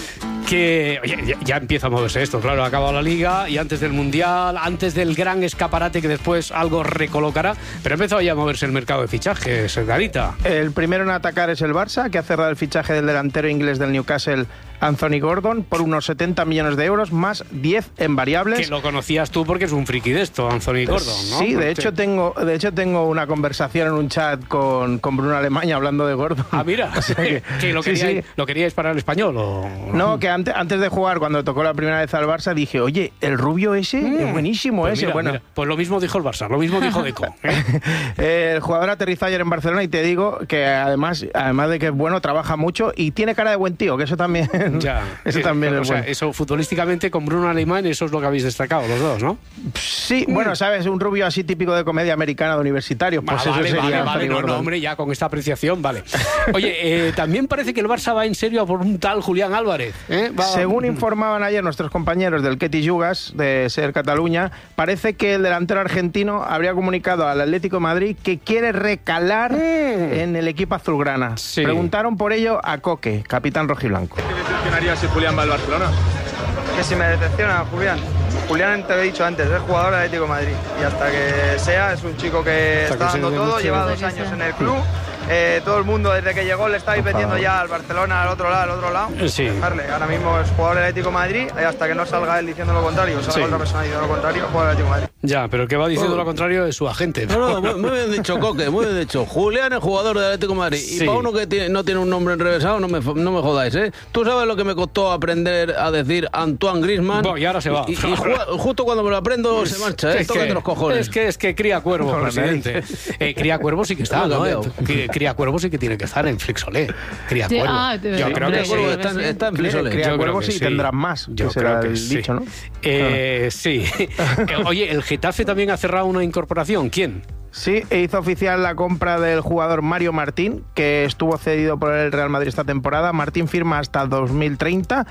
Que oye, ya, ya empieza a moverse esto, claro, ha acabado la liga y antes del Mundial, antes del gran escaparate que después algo recolocará, pero ha empezado ya a moverse el mercado de fichajes, Garita. El primero en atacar es el Barça, que ha cerrado el fichaje del delantero inglés del Newcastle, Anthony Gordon, por unos setenta millones de euros, más diez en variables. Que lo conocías tú porque es un friki de esto, Anthony Gordon, ¿no? Sí, de Porque- hecho tengo, de hecho tengo una conversación en un chat con, con Bruno Alemania hablando de Gordon. Ah, mira, O sea que- que lo, sí, queríais, sí. ¿lo queríais para el español o...? No, que antes, antes de jugar, cuando tocó la primera vez al Barça, dije, oye, el rubio ese es buenísimo Pues ese. mira, bueno, mira, pues lo mismo dijo el Barça, lo mismo dijo Deco. Eh, el jugador aterrizó ayer en Barcelona y te digo que además, además de que es bueno, trabaja mucho y tiene cara de buen tío, que eso también, Ya, eso sí, también o es sea, bueno. eso futbolísticamente con Bruno Alemán, eso es lo que habéis destacado los dos, ¿no? Sí, bueno, sabes, un rubio así típico de comedia americana de universitario, pues Ah, eso vale, sería vale, Anthony vale, no, Gordon. no, hombre, ya con esta apreciación, vale. Oye, eh, también parece que el Barça va en serio a por un tal Julián Álvarez. ¿eh? Va- Según informaban ayer nuestros compañeros del Ketty Yugas de Ser Cataluña, parece que el delantero argentino habría comunicado al Atlético de Madrid que quiere recalar en el equipo azulgrana. Preguntaron por ello a Coque, capitán rojiblanco. ¿Qué decepcionaría si Julián va al Barcelona? Que si me decepciona Julián. Julián, te lo he dicho antes, es jugador de Atlético de Madrid. Y hasta que sea, es un chico que Hasta está que se dando todo, demuestre. lleva dos años en el club. Eh, todo el mundo desde que llegó le estáis vendiendo ya al Barcelona, al otro lado, al otro lado. Sí. Dejarle. Ahora mismo es jugador del Atlético de Madrid y hasta que no salga él diciendo lo contrario, salga Sí. otra persona diciendo lo contrario, jugador del Atlético de Madrid. Ya, pero que va diciendo lo contrario de su agente. No, no, muy, muy bien dicho, Coque, muy bien dicho. Julián es jugador del Atlético de Madrid. Sí. Y para uno que tiene- no tiene un nombre enrevesado, no me, no me jodáis, ¿eh? Tú sabes lo que me costó aprender a decir Antoine Griezmann. Bueno, y ahora se va. Y, y ju- justo cuando me lo aprendo se marcha, ¿eh? Es Tócate que, los cojones. es que es que cría cuervo, Con la presidente. Eh, cría cuervo sí que está, No, ¿no? cambiado. Eh, Cría cuervo sí que tiene que estar en Flixolé. Cría Sí, cuervo. ah, de- Yo sí, creo hombre, que cuervo sí. está en- está en Flixolé. Cría Yo creo cuervo que sí, tendrás más, Yo que será creo que el sí. dicho, ¿no? Eh, sí. Eh, Oye, el Getafe también ha cerrado una incorporación. ¿Quién? Sí, e hizo oficial la compra del jugador Mario Martín, que estuvo cedido por el Real Madrid esta temporada. Martín firma hasta dos mil treinta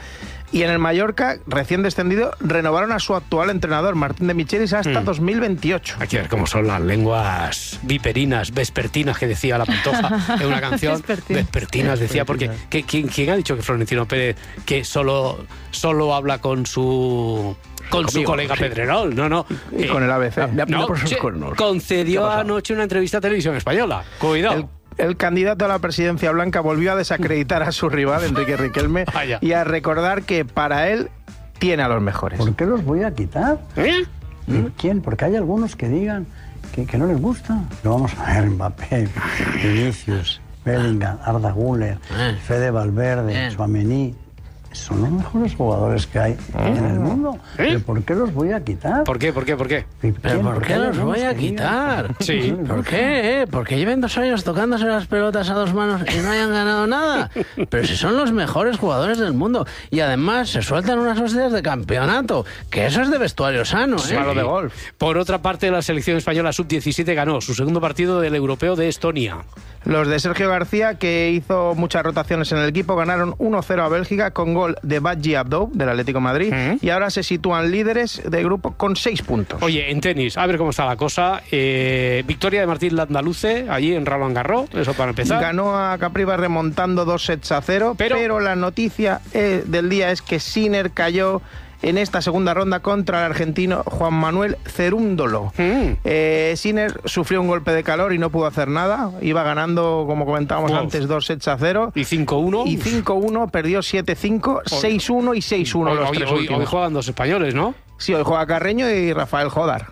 Y en el Mallorca, recién descendido, renovaron a su actual entrenador, Martín de Michelis, hasta Mm. dos mil veintiocho. Hay que ver cómo son las lenguas viperinas, vespertinas, que decía la Pantoja en una canción. Vespertinas. Vespertinas, decía, porque ¿qué- quién, ¿quién ha dicho que Florentino Pérez que solo, solo habla con su... Con su Conmigo, colega sí. Pedrerol? No, no. Y con el A B C. No, por sus che, cuernos. concedió ¿Qué ha pasado? anoche una entrevista a Televisión Española. Cuidado. El, el candidato a la presidencia blanca volvió a desacreditar a su rival, Enrique Riquelme, Vaya. y a recordar que para él tiene a los mejores. ¿Por qué los voy a quitar? ¿Eh? ¿Quién? Porque hay algunos que digan que, que no les gusta. Lo vamos a ver, Mbappé, Vinicius, Bellingham, Arda Güler, Fede Valverde, Tchouaméni. Son los mejores jugadores que hay en el mundo. ¿Pero por qué los voy a quitar? ¿Por qué? ¿Por qué? ¿Por qué? ¿Pero por qué los voy a quitar? Sí. ¿Por qué? eh? Porque lleven dos años tocándose las pelotas a dos manos y no hayan ganado nada. Pero si son los mejores jugadores del mundo. Y además se sueltan unas hostias de campeonato. Que eso es de vestuario sano, ¿eh? Palo de golf. Por otra parte, la selección española sub diecisiete ganó su segundo partido del Europeo de Estonia. Los de Sergio García, que hizo muchas rotaciones en el equipo, ganaron uno cero a Bélgica con gol de Badji Abdou, del Atlético de Madrid, y ahora se sitúan líderes de grupo con seis puntos. Oye, en tenis, a ver cómo está la cosa. Eh, victoria de Martín Landaluce, allí en Roland Garros, eso para empezar. Ganó a Capriva remontando dos sets a cero, pero, pero la noticia eh, del día es que Sinner cayó en esta segunda ronda contra el argentino Juan Manuel Cerúndolo. Mm. Eh, Sinner sufrió un golpe de calor y no pudo hacer nada. Iba ganando, como comentábamos Uf. antes, dos sets a cero. Y cinco uno. Y cinco uno, perdió siete cinco, seis uno y seis uno Hoy, los hoy- tres hoy- últimos. hoy juegan dos españoles, ¿no? Sí, hoy juega Carreño y Rafael Jodar.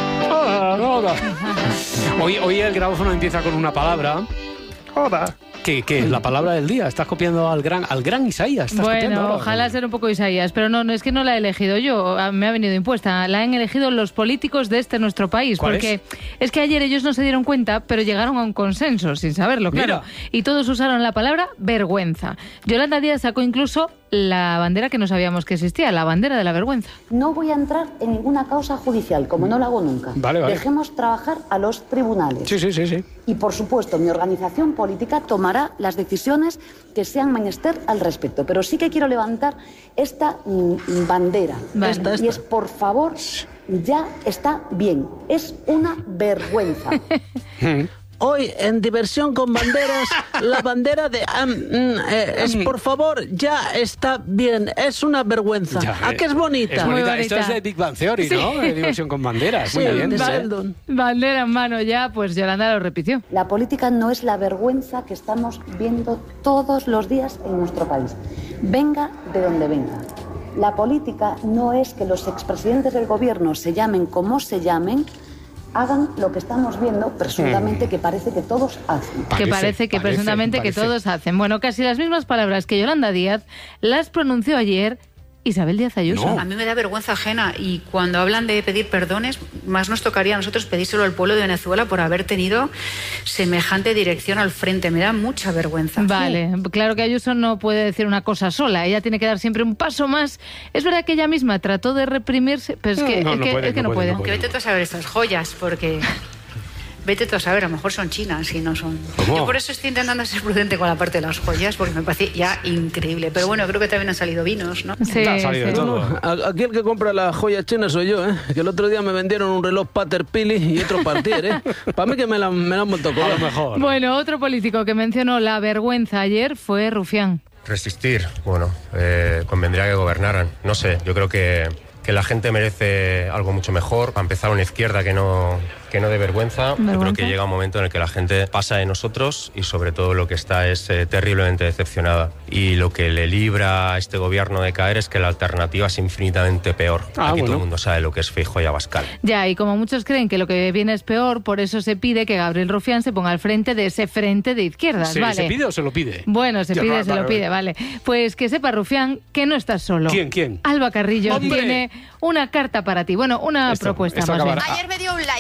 Ah, joda. Hoy, hoy el grabófono empieza con una palabra. Joda. Que, que es la palabra del día. Estás copiando al gran, al gran Isaías. Estás copiando Bueno, ahora. ojalá ser un poco Isaías, pero no, no es que no la he elegido yo, a- me ha venido impuesta. La han elegido los políticos de este nuestro país, ¿Cuál porque es? que ayer ellos no se dieron cuenta, pero llegaron a un consenso sin saberlo, claro. Mira. Y todos usaron la palabra vergüenza. Yolanda Díaz sacó incluso la bandera que no sabíamos que existía, la bandera de la vergüenza. No voy a entrar en ninguna causa judicial, como no lo hago nunca. Vale, vale. Dejemos trabajar a los tribunales. Sí, sí, sí, sí. Y, por supuesto, mi organización política tomará las decisiones que sean menester al respecto. Pero sí que quiero levantar esta mm, bandera. Vale. Esta, esta. Y es, por favor, ya está bien. Es una vergüenza. Hoy, en Diversión con Banderas, la bandera de... am, mm, eh, es, por favor, ya está bien. Es una vergüenza. Ya, ¿A eh, qué es bonita? Es Muy bonita. bonita. Esto es de Big Bang Theory, Sí. ¿no? De diversión con banderas. Muy Sí, bien. de ¿eh? Sheldon. Bandera en mano ya, pues Yolanda lo repitió. La política no es la vergüenza que estamos viendo todos los días en nuestro país. Venga de donde venga. La política no es que los expresidentes del gobierno se llamen como se llamen, hagan lo que estamos viendo, presuntamente, que parece que todos hacen. que parece que parece, presuntamente parece. que todos hacen. Bueno, casi las mismas palabras que Yolanda Díaz las pronunció ayer Isabel Díaz Ayuso. A mí me da vergüenza ajena y cuando hablan de pedir perdones, más nos tocaría a nosotros pedírselo al pueblo de Venezuela por haber tenido semejante dirección al frente. Me da mucha vergüenza. Vale, claro que Ayuso no puede decir una cosa sola, ella tiene que dar siempre un paso más. Es verdad que ella misma trató de reprimirse, pero es que No, es no que, puede, es que no no puede, puede. no puede. Que vete tú a saber estas joyas, porque... Vete tú a saber, a lo mejor son chinas y no son... ¿Cómo? Yo por eso estoy intentando ser prudente con la parte de las joyas, porque me parece ya increíble. Pero bueno, creo que también han salido vinos, ¿no? Sí, Ha salido de sí. todo. A- Aquí el que compra las joyas chinas soy yo, ¿eh? Que el otro día me vendieron un reloj Pater Pili y otro Partier, ¿eh? Para mí que me la, me la han vuelto a A colar. lo mejor. Bueno, otro político que mencionó la vergüenza ayer fue Rufián. Resistir, bueno, eh, convendría que gobernaran. No sé, yo creo que, que la gente merece algo mucho mejor. Para empezar, una izquierda que no, que no dé vergüenza. Yo creo Vergüenza. que llega un momento en el que la gente pasa de nosotros y sobre todo lo que está es eh, terriblemente decepcionada. Y lo que le libra a este gobierno de caer es que la alternativa es infinitamente peor. Ah, Aquí todo bueno. el mundo sabe lo que es Feijóo y Abascal. Ya, y como muchos creen que lo que viene es peor, por eso se pide que Gabriel Rufián se ponga al frente de ese frente de izquierdas, ¿Se, ¿vale? ¿Se pide o se lo pide? Bueno, se Ya, pide, vale, se vale, lo pide, vale. Pues que sepa Rufián que no estás solo. ¿Quién, quién? Alba Carrillo ¡Hombre! tiene una carta para ti. Bueno, una Esto- propuesta esto más bien. acabará. Ayer me dio un like a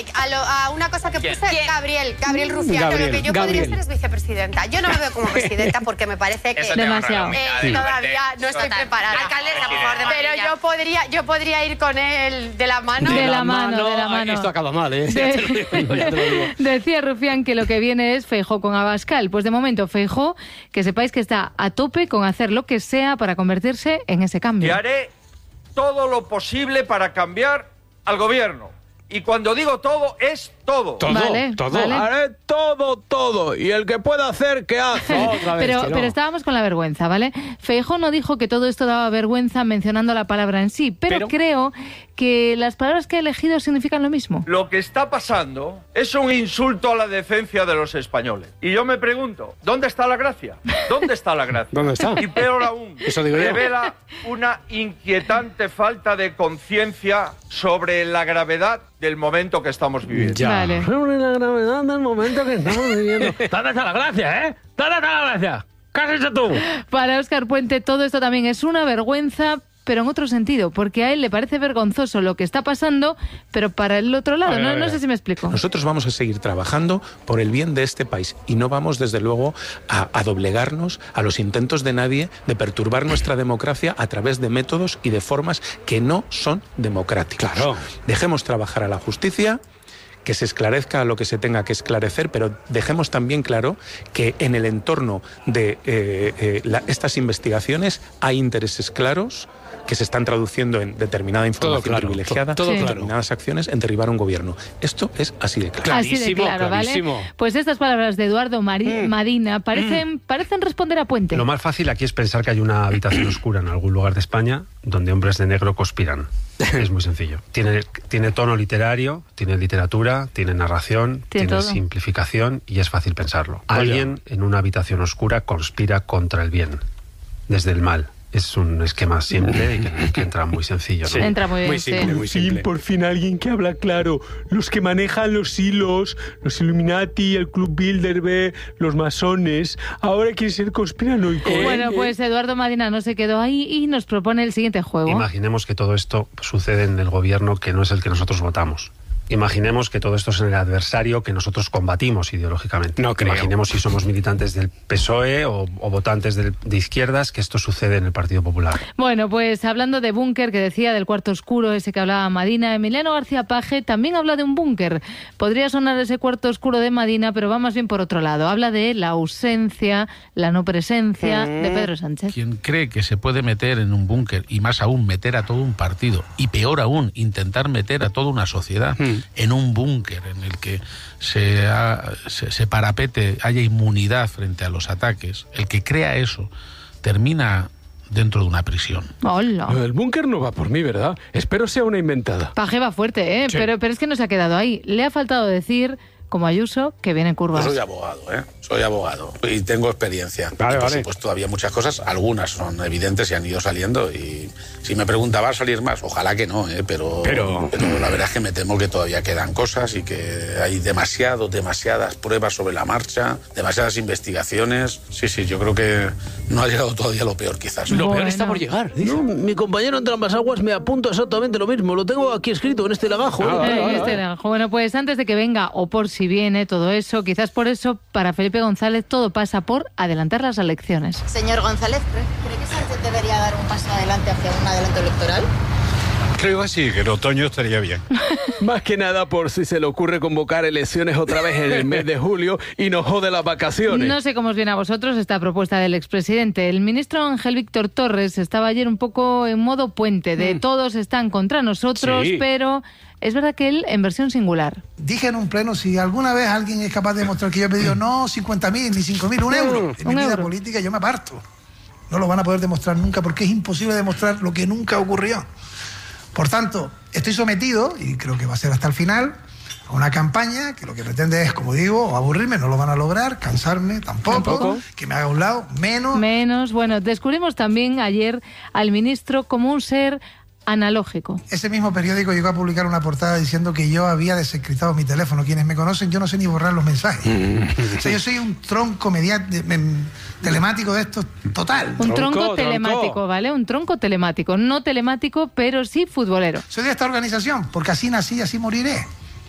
a una cosa que ¿Quién? puse, ¿Quién? Gabriel, Gabriel Rufián, Gabriel, lo que yo Gabriel. podría ser es vicepresidenta. Yo no me veo como presidenta porque me parece que Eso te Demasiado. eh, Sí. todavía no estoy Total. preparada. Alcaldesa, por favor, de Pero Madrid ya. yo podría, yo podría ir con él de la mano. De la mano, de la mano. Esto acaba mal, ¿eh? De- Ya te lo digo, ya te lo digo. Decía Rufián que lo que viene es Feijóo con Abascal. Pues de momento Feijóo, que sepáis que está a tope con hacer lo que sea para convertirse en ese Y cambio. haré todo lo posible para cambiar al gobierno. Y cuando digo todo, es todo. Todo, Vale, todo. vale. Haré todo, todo. Y el que pueda hacer, ¿qué hace? Otra vez, Pero, que no. pero estábamos con la vergüenza, ¿vale? Feijóo no dijo que todo esto daba vergüenza mencionando la palabra en sí, pero, Pero- creo que las palabras que ha elegido significan lo mismo. Lo que está pasando es un insulto a la decencia de los españoles. Y yo me pregunto, ¿dónde está la gracia? ¿Dónde está la gracia? ¿Dónde está? Y peor aún, Eso digo yo. revela una inquietante falta de conciencia sobre la gravedad del momento que estamos viviendo. Ya. Vale. Sobre la gravedad del momento que estamos viviendo. ¿Dónde está la gracia, eh? ¿Dónde está la gracia? ¿Qué has hecho tú? Para Óscar Puente todo esto también es una vergüenza, pero en otro sentido, porque a él le parece vergonzoso lo que está pasando, pero para el otro lado, A ver, no, a ver. no sé si me explico. Nosotros vamos a seguir trabajando por el bien de este país y no vamos, desde luego, a, a doblegarnos a los intentos de nadie de perturbar nuestra democracia a través de métodos y de formas que no son democráticos. Claro. Dejemos trabajar a la justicia, que se esclarezca lo que se tenga que esclarecer, pero dejemos también claro que en el entorno de eh, eh, la- estas investigaciones hay intereses claros que se están traduciendo en determinada información claro, privilegiada, todo Sí. en claro. determinadas acciones en derribar un gobierno. Esto es así de claro. Así de Clarísimo, claro, clarísimo. ¿vale? Pues estas palabras de Eduardo Mari- Madina parecen, parecen responder a Puente. Lo más fácil aquí es pensar que hay una habitación oscura en algún lugar de España donde hombres de negro conspiran. Es muy sencillo. Tiene, tiene tono literario, tiene literatura, tiene narración, Tiene tiene, todo. simplificación y es fácil pensarlo. Vaya. Alguien en una habitación oscura conspira contra el bien, desde el mal. Es un esquema simple y que, que entra muy sencillo, ¿no? Sí. Entra muy bien, Muy sí. simple, muy simple. por fin alguien que habla claro. Los que manejan los hilos, los Illuminati, el Club Bilderberg, los masones, ahora quieren ser conspiranoicos. ¿eh? Bueno, pues Eduardo Madina no se quedó ahí y nos propone el siguiente juego. Imaginemos que todo esto sucede en el gobierno que no es el que nosotros votamos. Imaginemos que todo esto es en el adversario que nosotros combatimos ideológicamente. No creo. Imaginemos si somos militantes del P S O E o, o votantes del- de izquierdas que esto sucede en el Partido Popular. Bueno, pues hablando de búnker, que decía del cuarto oscuro, ese que hablaba Madina, Emiliano García Paje también habla de un búnker. Podría sonar ese cuarto oscuro de Madina, pero va más bien por otro lado. Habla de la ausencia, la no presencia de Pedro Sánchez. Quien cree que se puede meter en un búnker, y más aún meter a todo un partido, y peor aún, intentar meter a toda una sociedad en un búnker en el que se, ha- se, se parapete, haya inmunidad frente a los ataques, el que crea eso termina dentro de una prisión. Hola. El búnker no va por mí, ¿verdad? Espero sea una inventada. Paje va fuerte, ¿eh? Sí. Pero, pero es que no se ha quedado ahí. Le ha faltado decir, como Ayuso, que viene en curvas. Yo soy abogado, ¿eh? Soy abogado y tengo experiencia. Vale, y por vale. supuesto, había muchas cosas, algunas son evidentes y han ido saliendo. Y si me preguntaba, ¿va a salir más? Ojalá que no, ¿eh? Pero, Pero- pero la verdad es que me temo que todavía quedan cosas y que hay demasiado, demasiadas pruebas sobre la marcha, demasiadas investigaciones. Sí, sí, yo creo que no ha llegado todavía lo peor, quizás. Lo peor Bueno. está por llegar. dice. No, mi compañero en Aguas me apunta exactamente lo mismo. Lo tengo aquí escrito en este lagajo. Ah, Eh, vale, este vale. naranjo. Bueno, pues antes de que venga o por si viene todo eso, quizás por eso, para Felipe González todo pasa por adelantar las elecciones. Señor González, ¿cree cree que Sánchez debería dar un paso adelante hacia un adelanto electoral? Creo que sí, que en otoño estaría bien. Más que nada por si se le ocurre convocar elecciones otra vez en el mes de julio y nos jode las vacaciones. No sé cómo os viene a vosotros esta propuesta del expresidente. El ministro Ángel Víctor Torres estaba ayer un poco en modo puente, de todos están contra nosotros, Sí. pero es verdad que él en versión singular. Dije en un pleno, si alguna vez alguien es capaz de demostrar que yo he pedido no cincuenta mil ni cinco mil, un euro en un mi vida euro. política, yo me aparto. No lo van a poder demostrar nunca porque es imposible demostrar lo que nunca ocurrió. Por tanto, estoy sometido, y creo que va a ser hasta el final, a una campaña que lo que pretende es, como digo, aburrirme, no lo van a lograr, cansarme tampoco, Tampoco. que me haga a un lado, menos. Menos, bueno, descubrimos también ayer al ministro como un ser analógico. Ese mismo periódico llegó a publicar una portada diciendo que yo había desencriptado mi teléfono. Quienes me conocen, yo no sé ni borrar los mensajes. O sea, yo soy un tronco mediático, telemático de estos total. Un tronco, telemático, ¿vale? Un tronco telemático. No telemático, pero sí futbolero. Soy de esta organización, porque así nací y así moriré.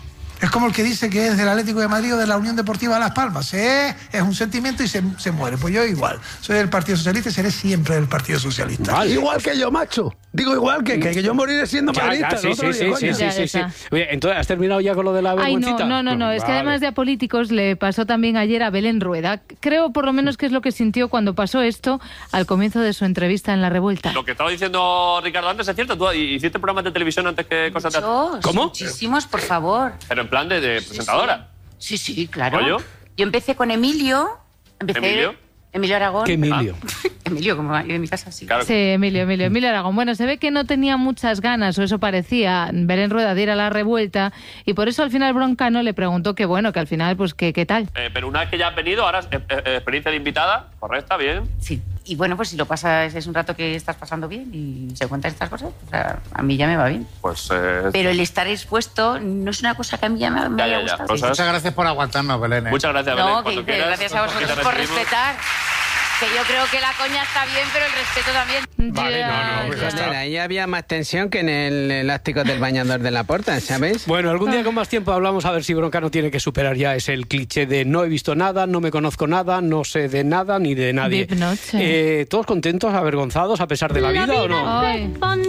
Es como el que dice que es del Atlético de Madrid o de la Unión Deportiva Las Palmas. Es, es un sentimiento y se, se muere. Pues yo igual. Soy del Partido Socialista y seré siempre del Partido Socialista. Vale. Igual que yo, macho. Digo igual que, que, que yo moriré siendo madridista. Sí, sí, sí, sí, sí, sí, sí. Oye, entonces, ¿has terminado ya con lo de la Ay, vergüencita? no, no, no, no. Es que Vale. además de a políticos le pasó también ayer a Belén Rueda. Creo por lo menos que es lo que sintió cuando pasó esto al comienzo de su entrevista en La Revuelta. Lo que estaba diciendo Ricardo antes es cierto. ¿Tú hiciste programas de televisión antes que cosas de... Muchos, ¿Cómo? Muchísimos, por favor. Pero en plan de, de presentadora. Sí, sí, claro. ¿Rollo? Yo empecé con Emilio. Empecé, ¿Emilio? Emilio Aragón. ¿Qué Emilio? Ah. Emilio, como en mi casa, sí. Sí, Emilio, Emilio, Emilio Aragón. Bueno, se ve que no tenía muchas ganas, o eso parecía, Belén Rueda de ir a La Revuelta, y por eso al final Broncano le preguntó que bueno, que al final, pues que qué tal. Eh, pero una vez que ya has venido, ahora eh, eh, experiencia de invitada, correcta, bien. Sí. Y bueno, pues si lo pasas, es un rato que estás pasando bien y se cuentan estas cosas, o sea, a mí ya me va bien. Pues... Eh... Pero el estar expuesto no es una cosa que a mí ya me, me Ya, haya ya, ya. gustado. Cosas- Muchas gracias por aguantarnos, Belén. ¿eh? Muchas gracias, Belén. No, que Cuando dices, quieras, gracias a aquí vosotros te por recibimos. respetar. Que yo creo que la coña está bien, pero el respeto también. Vale, no, no, pues ya está. Joder, ahí había más tensión que en el elástico del bañador de la puerta, ¿sabéis? Bueno, algún día con más tiempo hablamos a ver si Broncano tiene que superar ya ese el cliché de no he visto nada, no me conozco nada, no sé de nada ni de nadie. Deep noche. Eh, ¿Todos contentos, avergonzados a pesar de la, vida, o no? Ay.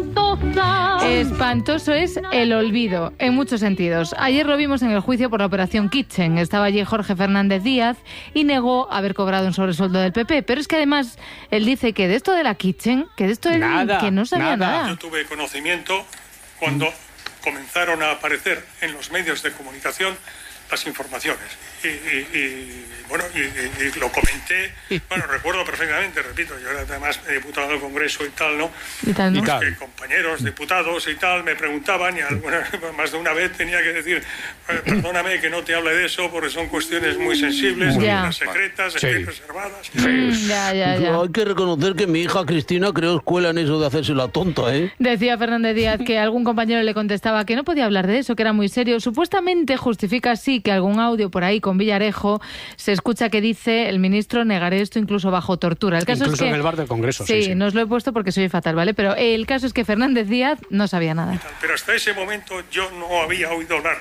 Espantoso es el olvido, en muchos sentidos. Ayer lo vimos en el juicio por la operación Kitchen. Estaba allí Jorge Fernández Díaz y negó haber cobrado un sobresueldo del P P. Pero es que además él dice que de esto de la Kitchen, que de esto él Nada, que no sabía nada. Yo tuve conocimiento cuando comenzaron a aparecer en los medios de comunicación las informaciones. Y, y- y, bueno, y, y- y lo comenté, bueno, recuerdo perfectamente, repito, yo era además diputado del Congreso y tal, ¿no? Y tal, ¿no? Pues que compañeros diputados y tal me preguntaban y alguna, más de una vez tenía que decir, "Eh, perdóname que no te hable de eso porque son cuestiones muy sensibles, Ya. algunas secretas, Sí. estén reservadas". Mm, ya, ya, ya. Hay que reconocer que mi hija Cristina creó escuela en eso de hacerse la tonta, ¿eh? Decía Fernández Díaz que algún compañero le contestaba que no podía hablar de eso, que era muy serio. Supuestamente justifica así que algún audio por ahí con Villarejo se escucha que dice el ministro negaré esto incluso bajo tortura. El caso Incluso es que, en el bar del Congreso. Sí, Sí, sí. no os lo he puesto porque soy fatal, ¿vale? Pero el caso es que Fernández Díaz no sabía nada. Pero hasta ese momento yo no había oído hablar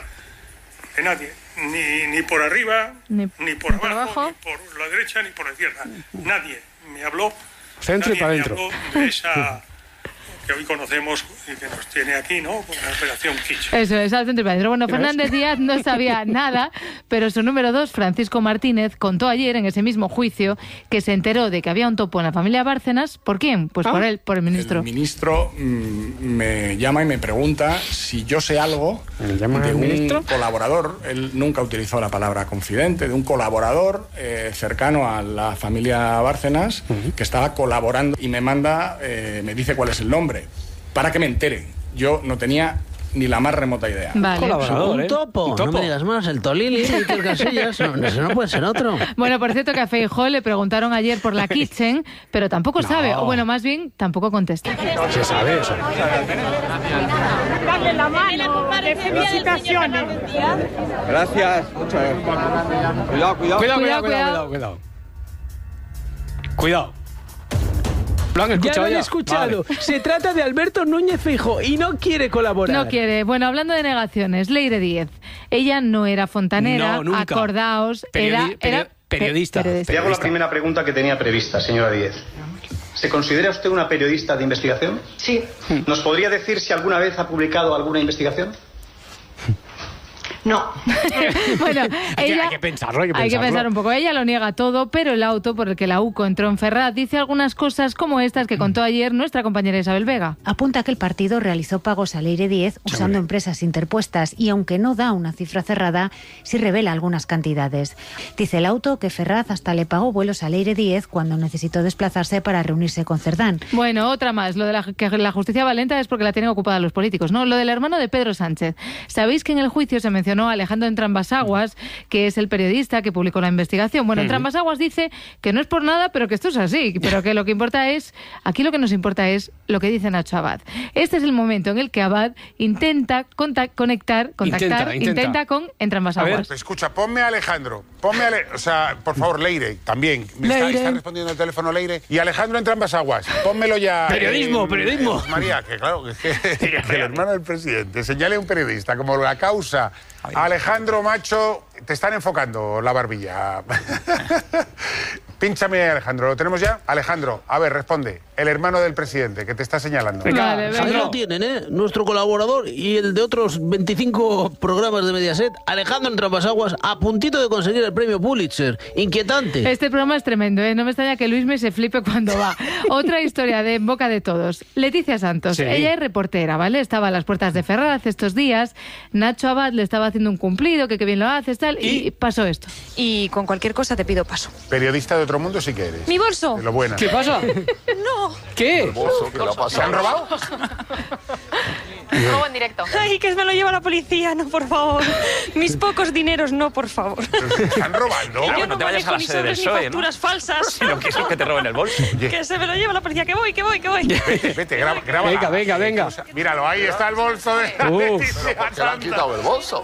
de nadie, ni, ni por arriba, Ni, ni por abajo, ni por la derecha, ni por la izquierda. Nadie me habló, Centro y nadie para me adentro. habló de esa que hoy conocemos y que nos tiene aquí, ¿no? Con la operación Kitchen. Eso es, al centro y para adentro. Bueno, Fernández Díaz no sabía nada, pero su número dos, Francisco Martínez, contó ayer en ese mismo juicio que se enteró de que había un topo en la familia Bárcenas. ¿Por quién? Pues por él, por el ministro. El ministro mm, me llama y me pregunta si yo sé algo de el un ministro? colaborador. Él nunca utilizó la palabra confidente, de un colaborador eh, cercano a la familia Bárcenas que estaba colaborando y me manda, eh, me dice cuál es el nombre, para que me entere. Yo no tenía ni la más remota idea. Vale. Colaborador, ¿eh? un topo. Un topo. No me digas más, el Tolili, el Iker Casillas, no, eso no puede ser otro. Bueno, por cierto que a Feijóo le preguntaron ayer por la Kitchen, pero tampoco No. sabe, o bueno, más bien, tampoco contesta. Se sabe eso. Darle la mano, felicitaciones. Gracias. Muchas gracias. Cuidado, cuidado. Cuidado, cuidado, Cuidado, cuidado, cuidado. cuidado, cuidado. Cuidado. ¿Lo han Ya escuchado lo han ya? escuchado. Vale. Se trata de Alberto Núñez Feijóo y no quiere colaborar. No quiere. Bueno, hablando de negaciones, Leire Díez. Ella no era fontanera, No, nunca. acordaos, Periodi- era, era perio- periodista. pe- Le hago la primera pregunta que tenía prevista, señora Díez. ¿Se considera usted una periodista de investigación? Sí. ¿Nos podría decir si alguna vez ha publicado alguna investigación? No. Bueno, Hay que- ella... hay que pensarlo, hay que Hay que pensarlo. pensar un poco. Ella lo niega todo, pero el auto por el que la UCO entró en Ferraz dice algunas cosas como estas que contó ayer nuestra compañera Isabel Vega. Apunta que el partido realizó pagos a Leire Díez usando empresas interpuestas y aunque no da una cifra cerrada, sí revela algunas cantidades. Dice el auto que Ferraz hasta le pagó vuelos a Leire Díez cuando necesitó desplazarse para reunirse con Cerdán. Bueno, otra más. Lo de la, que la justicia va lenta es porque la tienen ocupada los políticos, ¿no? Lo del hermano de Pedro Sánchez. ¿Sabéis que en el juicio se mencionó a Alejandro Entrambas-Aguas, que es el periodista que publicó la investigación? Bueno, Ujú. Entrambas-Aguas dice que no es por nada, pero que esto es así, pero que lo que importa es, aquí lo que nos importa es lo que dice Nacho Abad. Este es el momento en el que Abad intenta contac- conectar, contactar, Intenta, intenta. intenta con Entrambas-Aguas. Escucha, ponme a Alejandro. Ponme a Ale- o sea, por favor, Leire, también. Me está, Leire. está respondiendo el teléfono Leire. Y Alejandro entra en ambas aguas. Pónmelo ya. Periodismo, eh, periodismo. eh, María, que claro, que, que- que el hermano del presidente señale a un periodista como la causa Alejandro, macho, te están enfocando la barbilla. Pínchame, Alejandro. ¿Lo tenemos ya? Alejandro, a ver, responde. El hermano del presidente, que te está señalando. Vale, ahí lo tienen, ¿eh? Nuestro colaborador y el de otros veinticinco programas de Mediaset, Alejandro Entrapasaguas, a puntito de conseguir el premio Pulitzer. Inquietante. Este programa es tremendo, ¿eh? No me extraña que Luisme se flipe cuando va. Otra historia de en boca de todos. Leticia Santos. Sí. Ella es reportera, ¿vale? Estaba a las puertas de Ferraz estos días. Nacho Abad le estaba haciendo un cumplido, que qué bien lo haces, tal, y, y pasó esto. Y con cualquier cosa te pido paso. Periodista de otro mundo sí que eres. ¿Mi bolso? De lo buena. ¿Qué pasa? No. ¿Qué? bolso, ¿qué le ha pasado? ¿Se han robado? Robo en directo. Ay, que me lo lleva la policía, no, por favor. Mis pocos dineros, no, por favor. ¿Están robando? Claro, Yo no no te vayas a manejo la ni sede del sobres ni P S O E, ¿no? facturas falsas. Sino que eso que te roben el bolso. Que se me lo lleva la policía, que voy, que voy, que voy. Vete, vete, graba, graba. Venga, venga, venga. Míralo, ahí está el bolso de Uf. Leticia ¿Por qué le han quitado el bolso?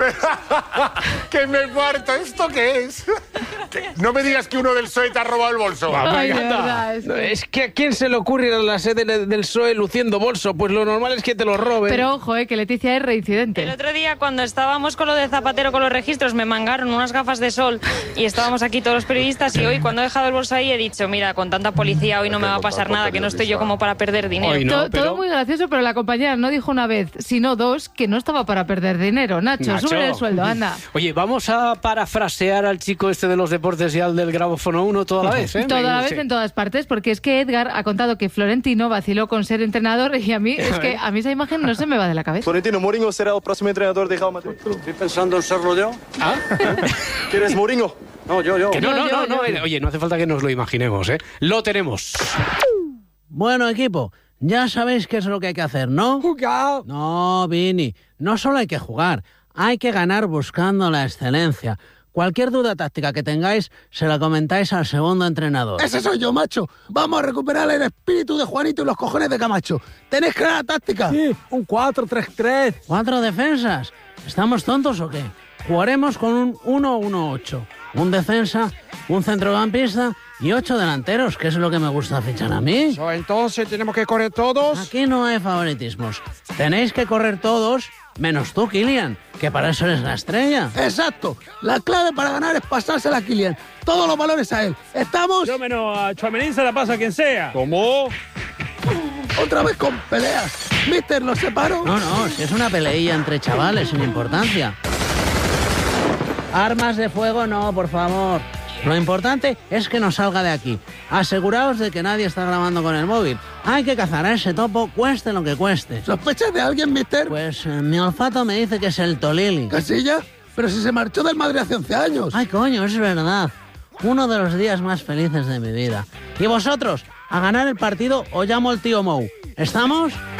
¡Que me muerto! ¿Esto qué es? No me digas que uno del P S O E te ha robado el bolso. Ay, de verdad, es No, que- es que a quién se le ocurre ir a la sede del P S O E luciendo bolso. Pues lo normal es que te lo roben. Pero ojo, eh, que Leticia es reincidente. El otro día, cuando estábamos con lo de Zapatero con los registros, me mangaron unas gafas de sol y estábamos aquí todos los periodistas. Y hoy, cuando he dejado el bolso ahí, he dicho: mira, con tanta policía hoy no me va a pasar nada, que no estoy yo como para perder dinero. Hoy no, To- pero- Todo muy gracioso, pero la compañera no dijo una vez, sino dos, que no estaba para perder dinero. Nacho, Nacho. sube el sueldo, anda. Oye, vamos a parafrasear al chico este de los deportes y al del grabófono uno toda la vez, ¿eh? Toda la Sí. vez en todas partes, porque es que Edgar ha contado que Florentino vaciló con ser entrenador y a mí es que a mí esa imagen no se me va de la cabeza. Florentino Mourinho será el próximo entrenador de Real Madrid. Estoy pensando en serlo yo. ¿Ah? ¿Quieres Mourinho? No, yo, yo. Que no, no, yo, no, no, yo. eh, Oye, no hace falta que nos lo imaginemos, ¿eh? Lo tenemos. Bueno, equipo, ya sabéis qué es lo que hay que hacer, ¿no? Jugar. No, Vini, no solo hay que jugar, hay que ganar buscando la excelencia. Cualquier duda táctica que tengáis, se la comentáis al segundo entrenador. Ese soy yo, macho. Vamos a recuperar el espíritu de Juanito y los cojones de Camacho. ¿Tenéis clara táctica? Sí, un cuatro tres tres. ¿Cuatro defensas? ¿Estamos tontos o qué? Jugaremos con un uno uno ocho. Un defensa, un centrocampista y ocho delanteros, que es lo que me gusta fichar a mí. So, entonces tenemos que correr todos. Aquí no hay favoritismos. Tenéis que correr todos, menos tú, Kylian, que para eso eres la estrella. Exacto. La clave para ganar es pasársela a Kylian. Todos los valores a él. ¿Estamos? Yo menos a Chouameni se la pasa a quien sea. ¿Cómo? Otra vez con peleas. Mister, ¿los separo? No, no, si es una peleilla entre chavales sin importancia. Armas de fuego no, por favor. Lo importante es que no salga de aquí. Aseguraos de que nadie está grabando con el móvil. Hay que cazar a ese topo, cueste lo que cueste. ¿Sospechas de alguien, mister? Pues eh, mi olfato me dice que es el Tolili. ¿Casilla? Pero si se marchó del Madrid hace once años. Ay, coño, es verdad. Uno de los días más felices de mi vida. ¿Y vosotros? A ganar el partido o llamo al tío Mou. ¿Estamos?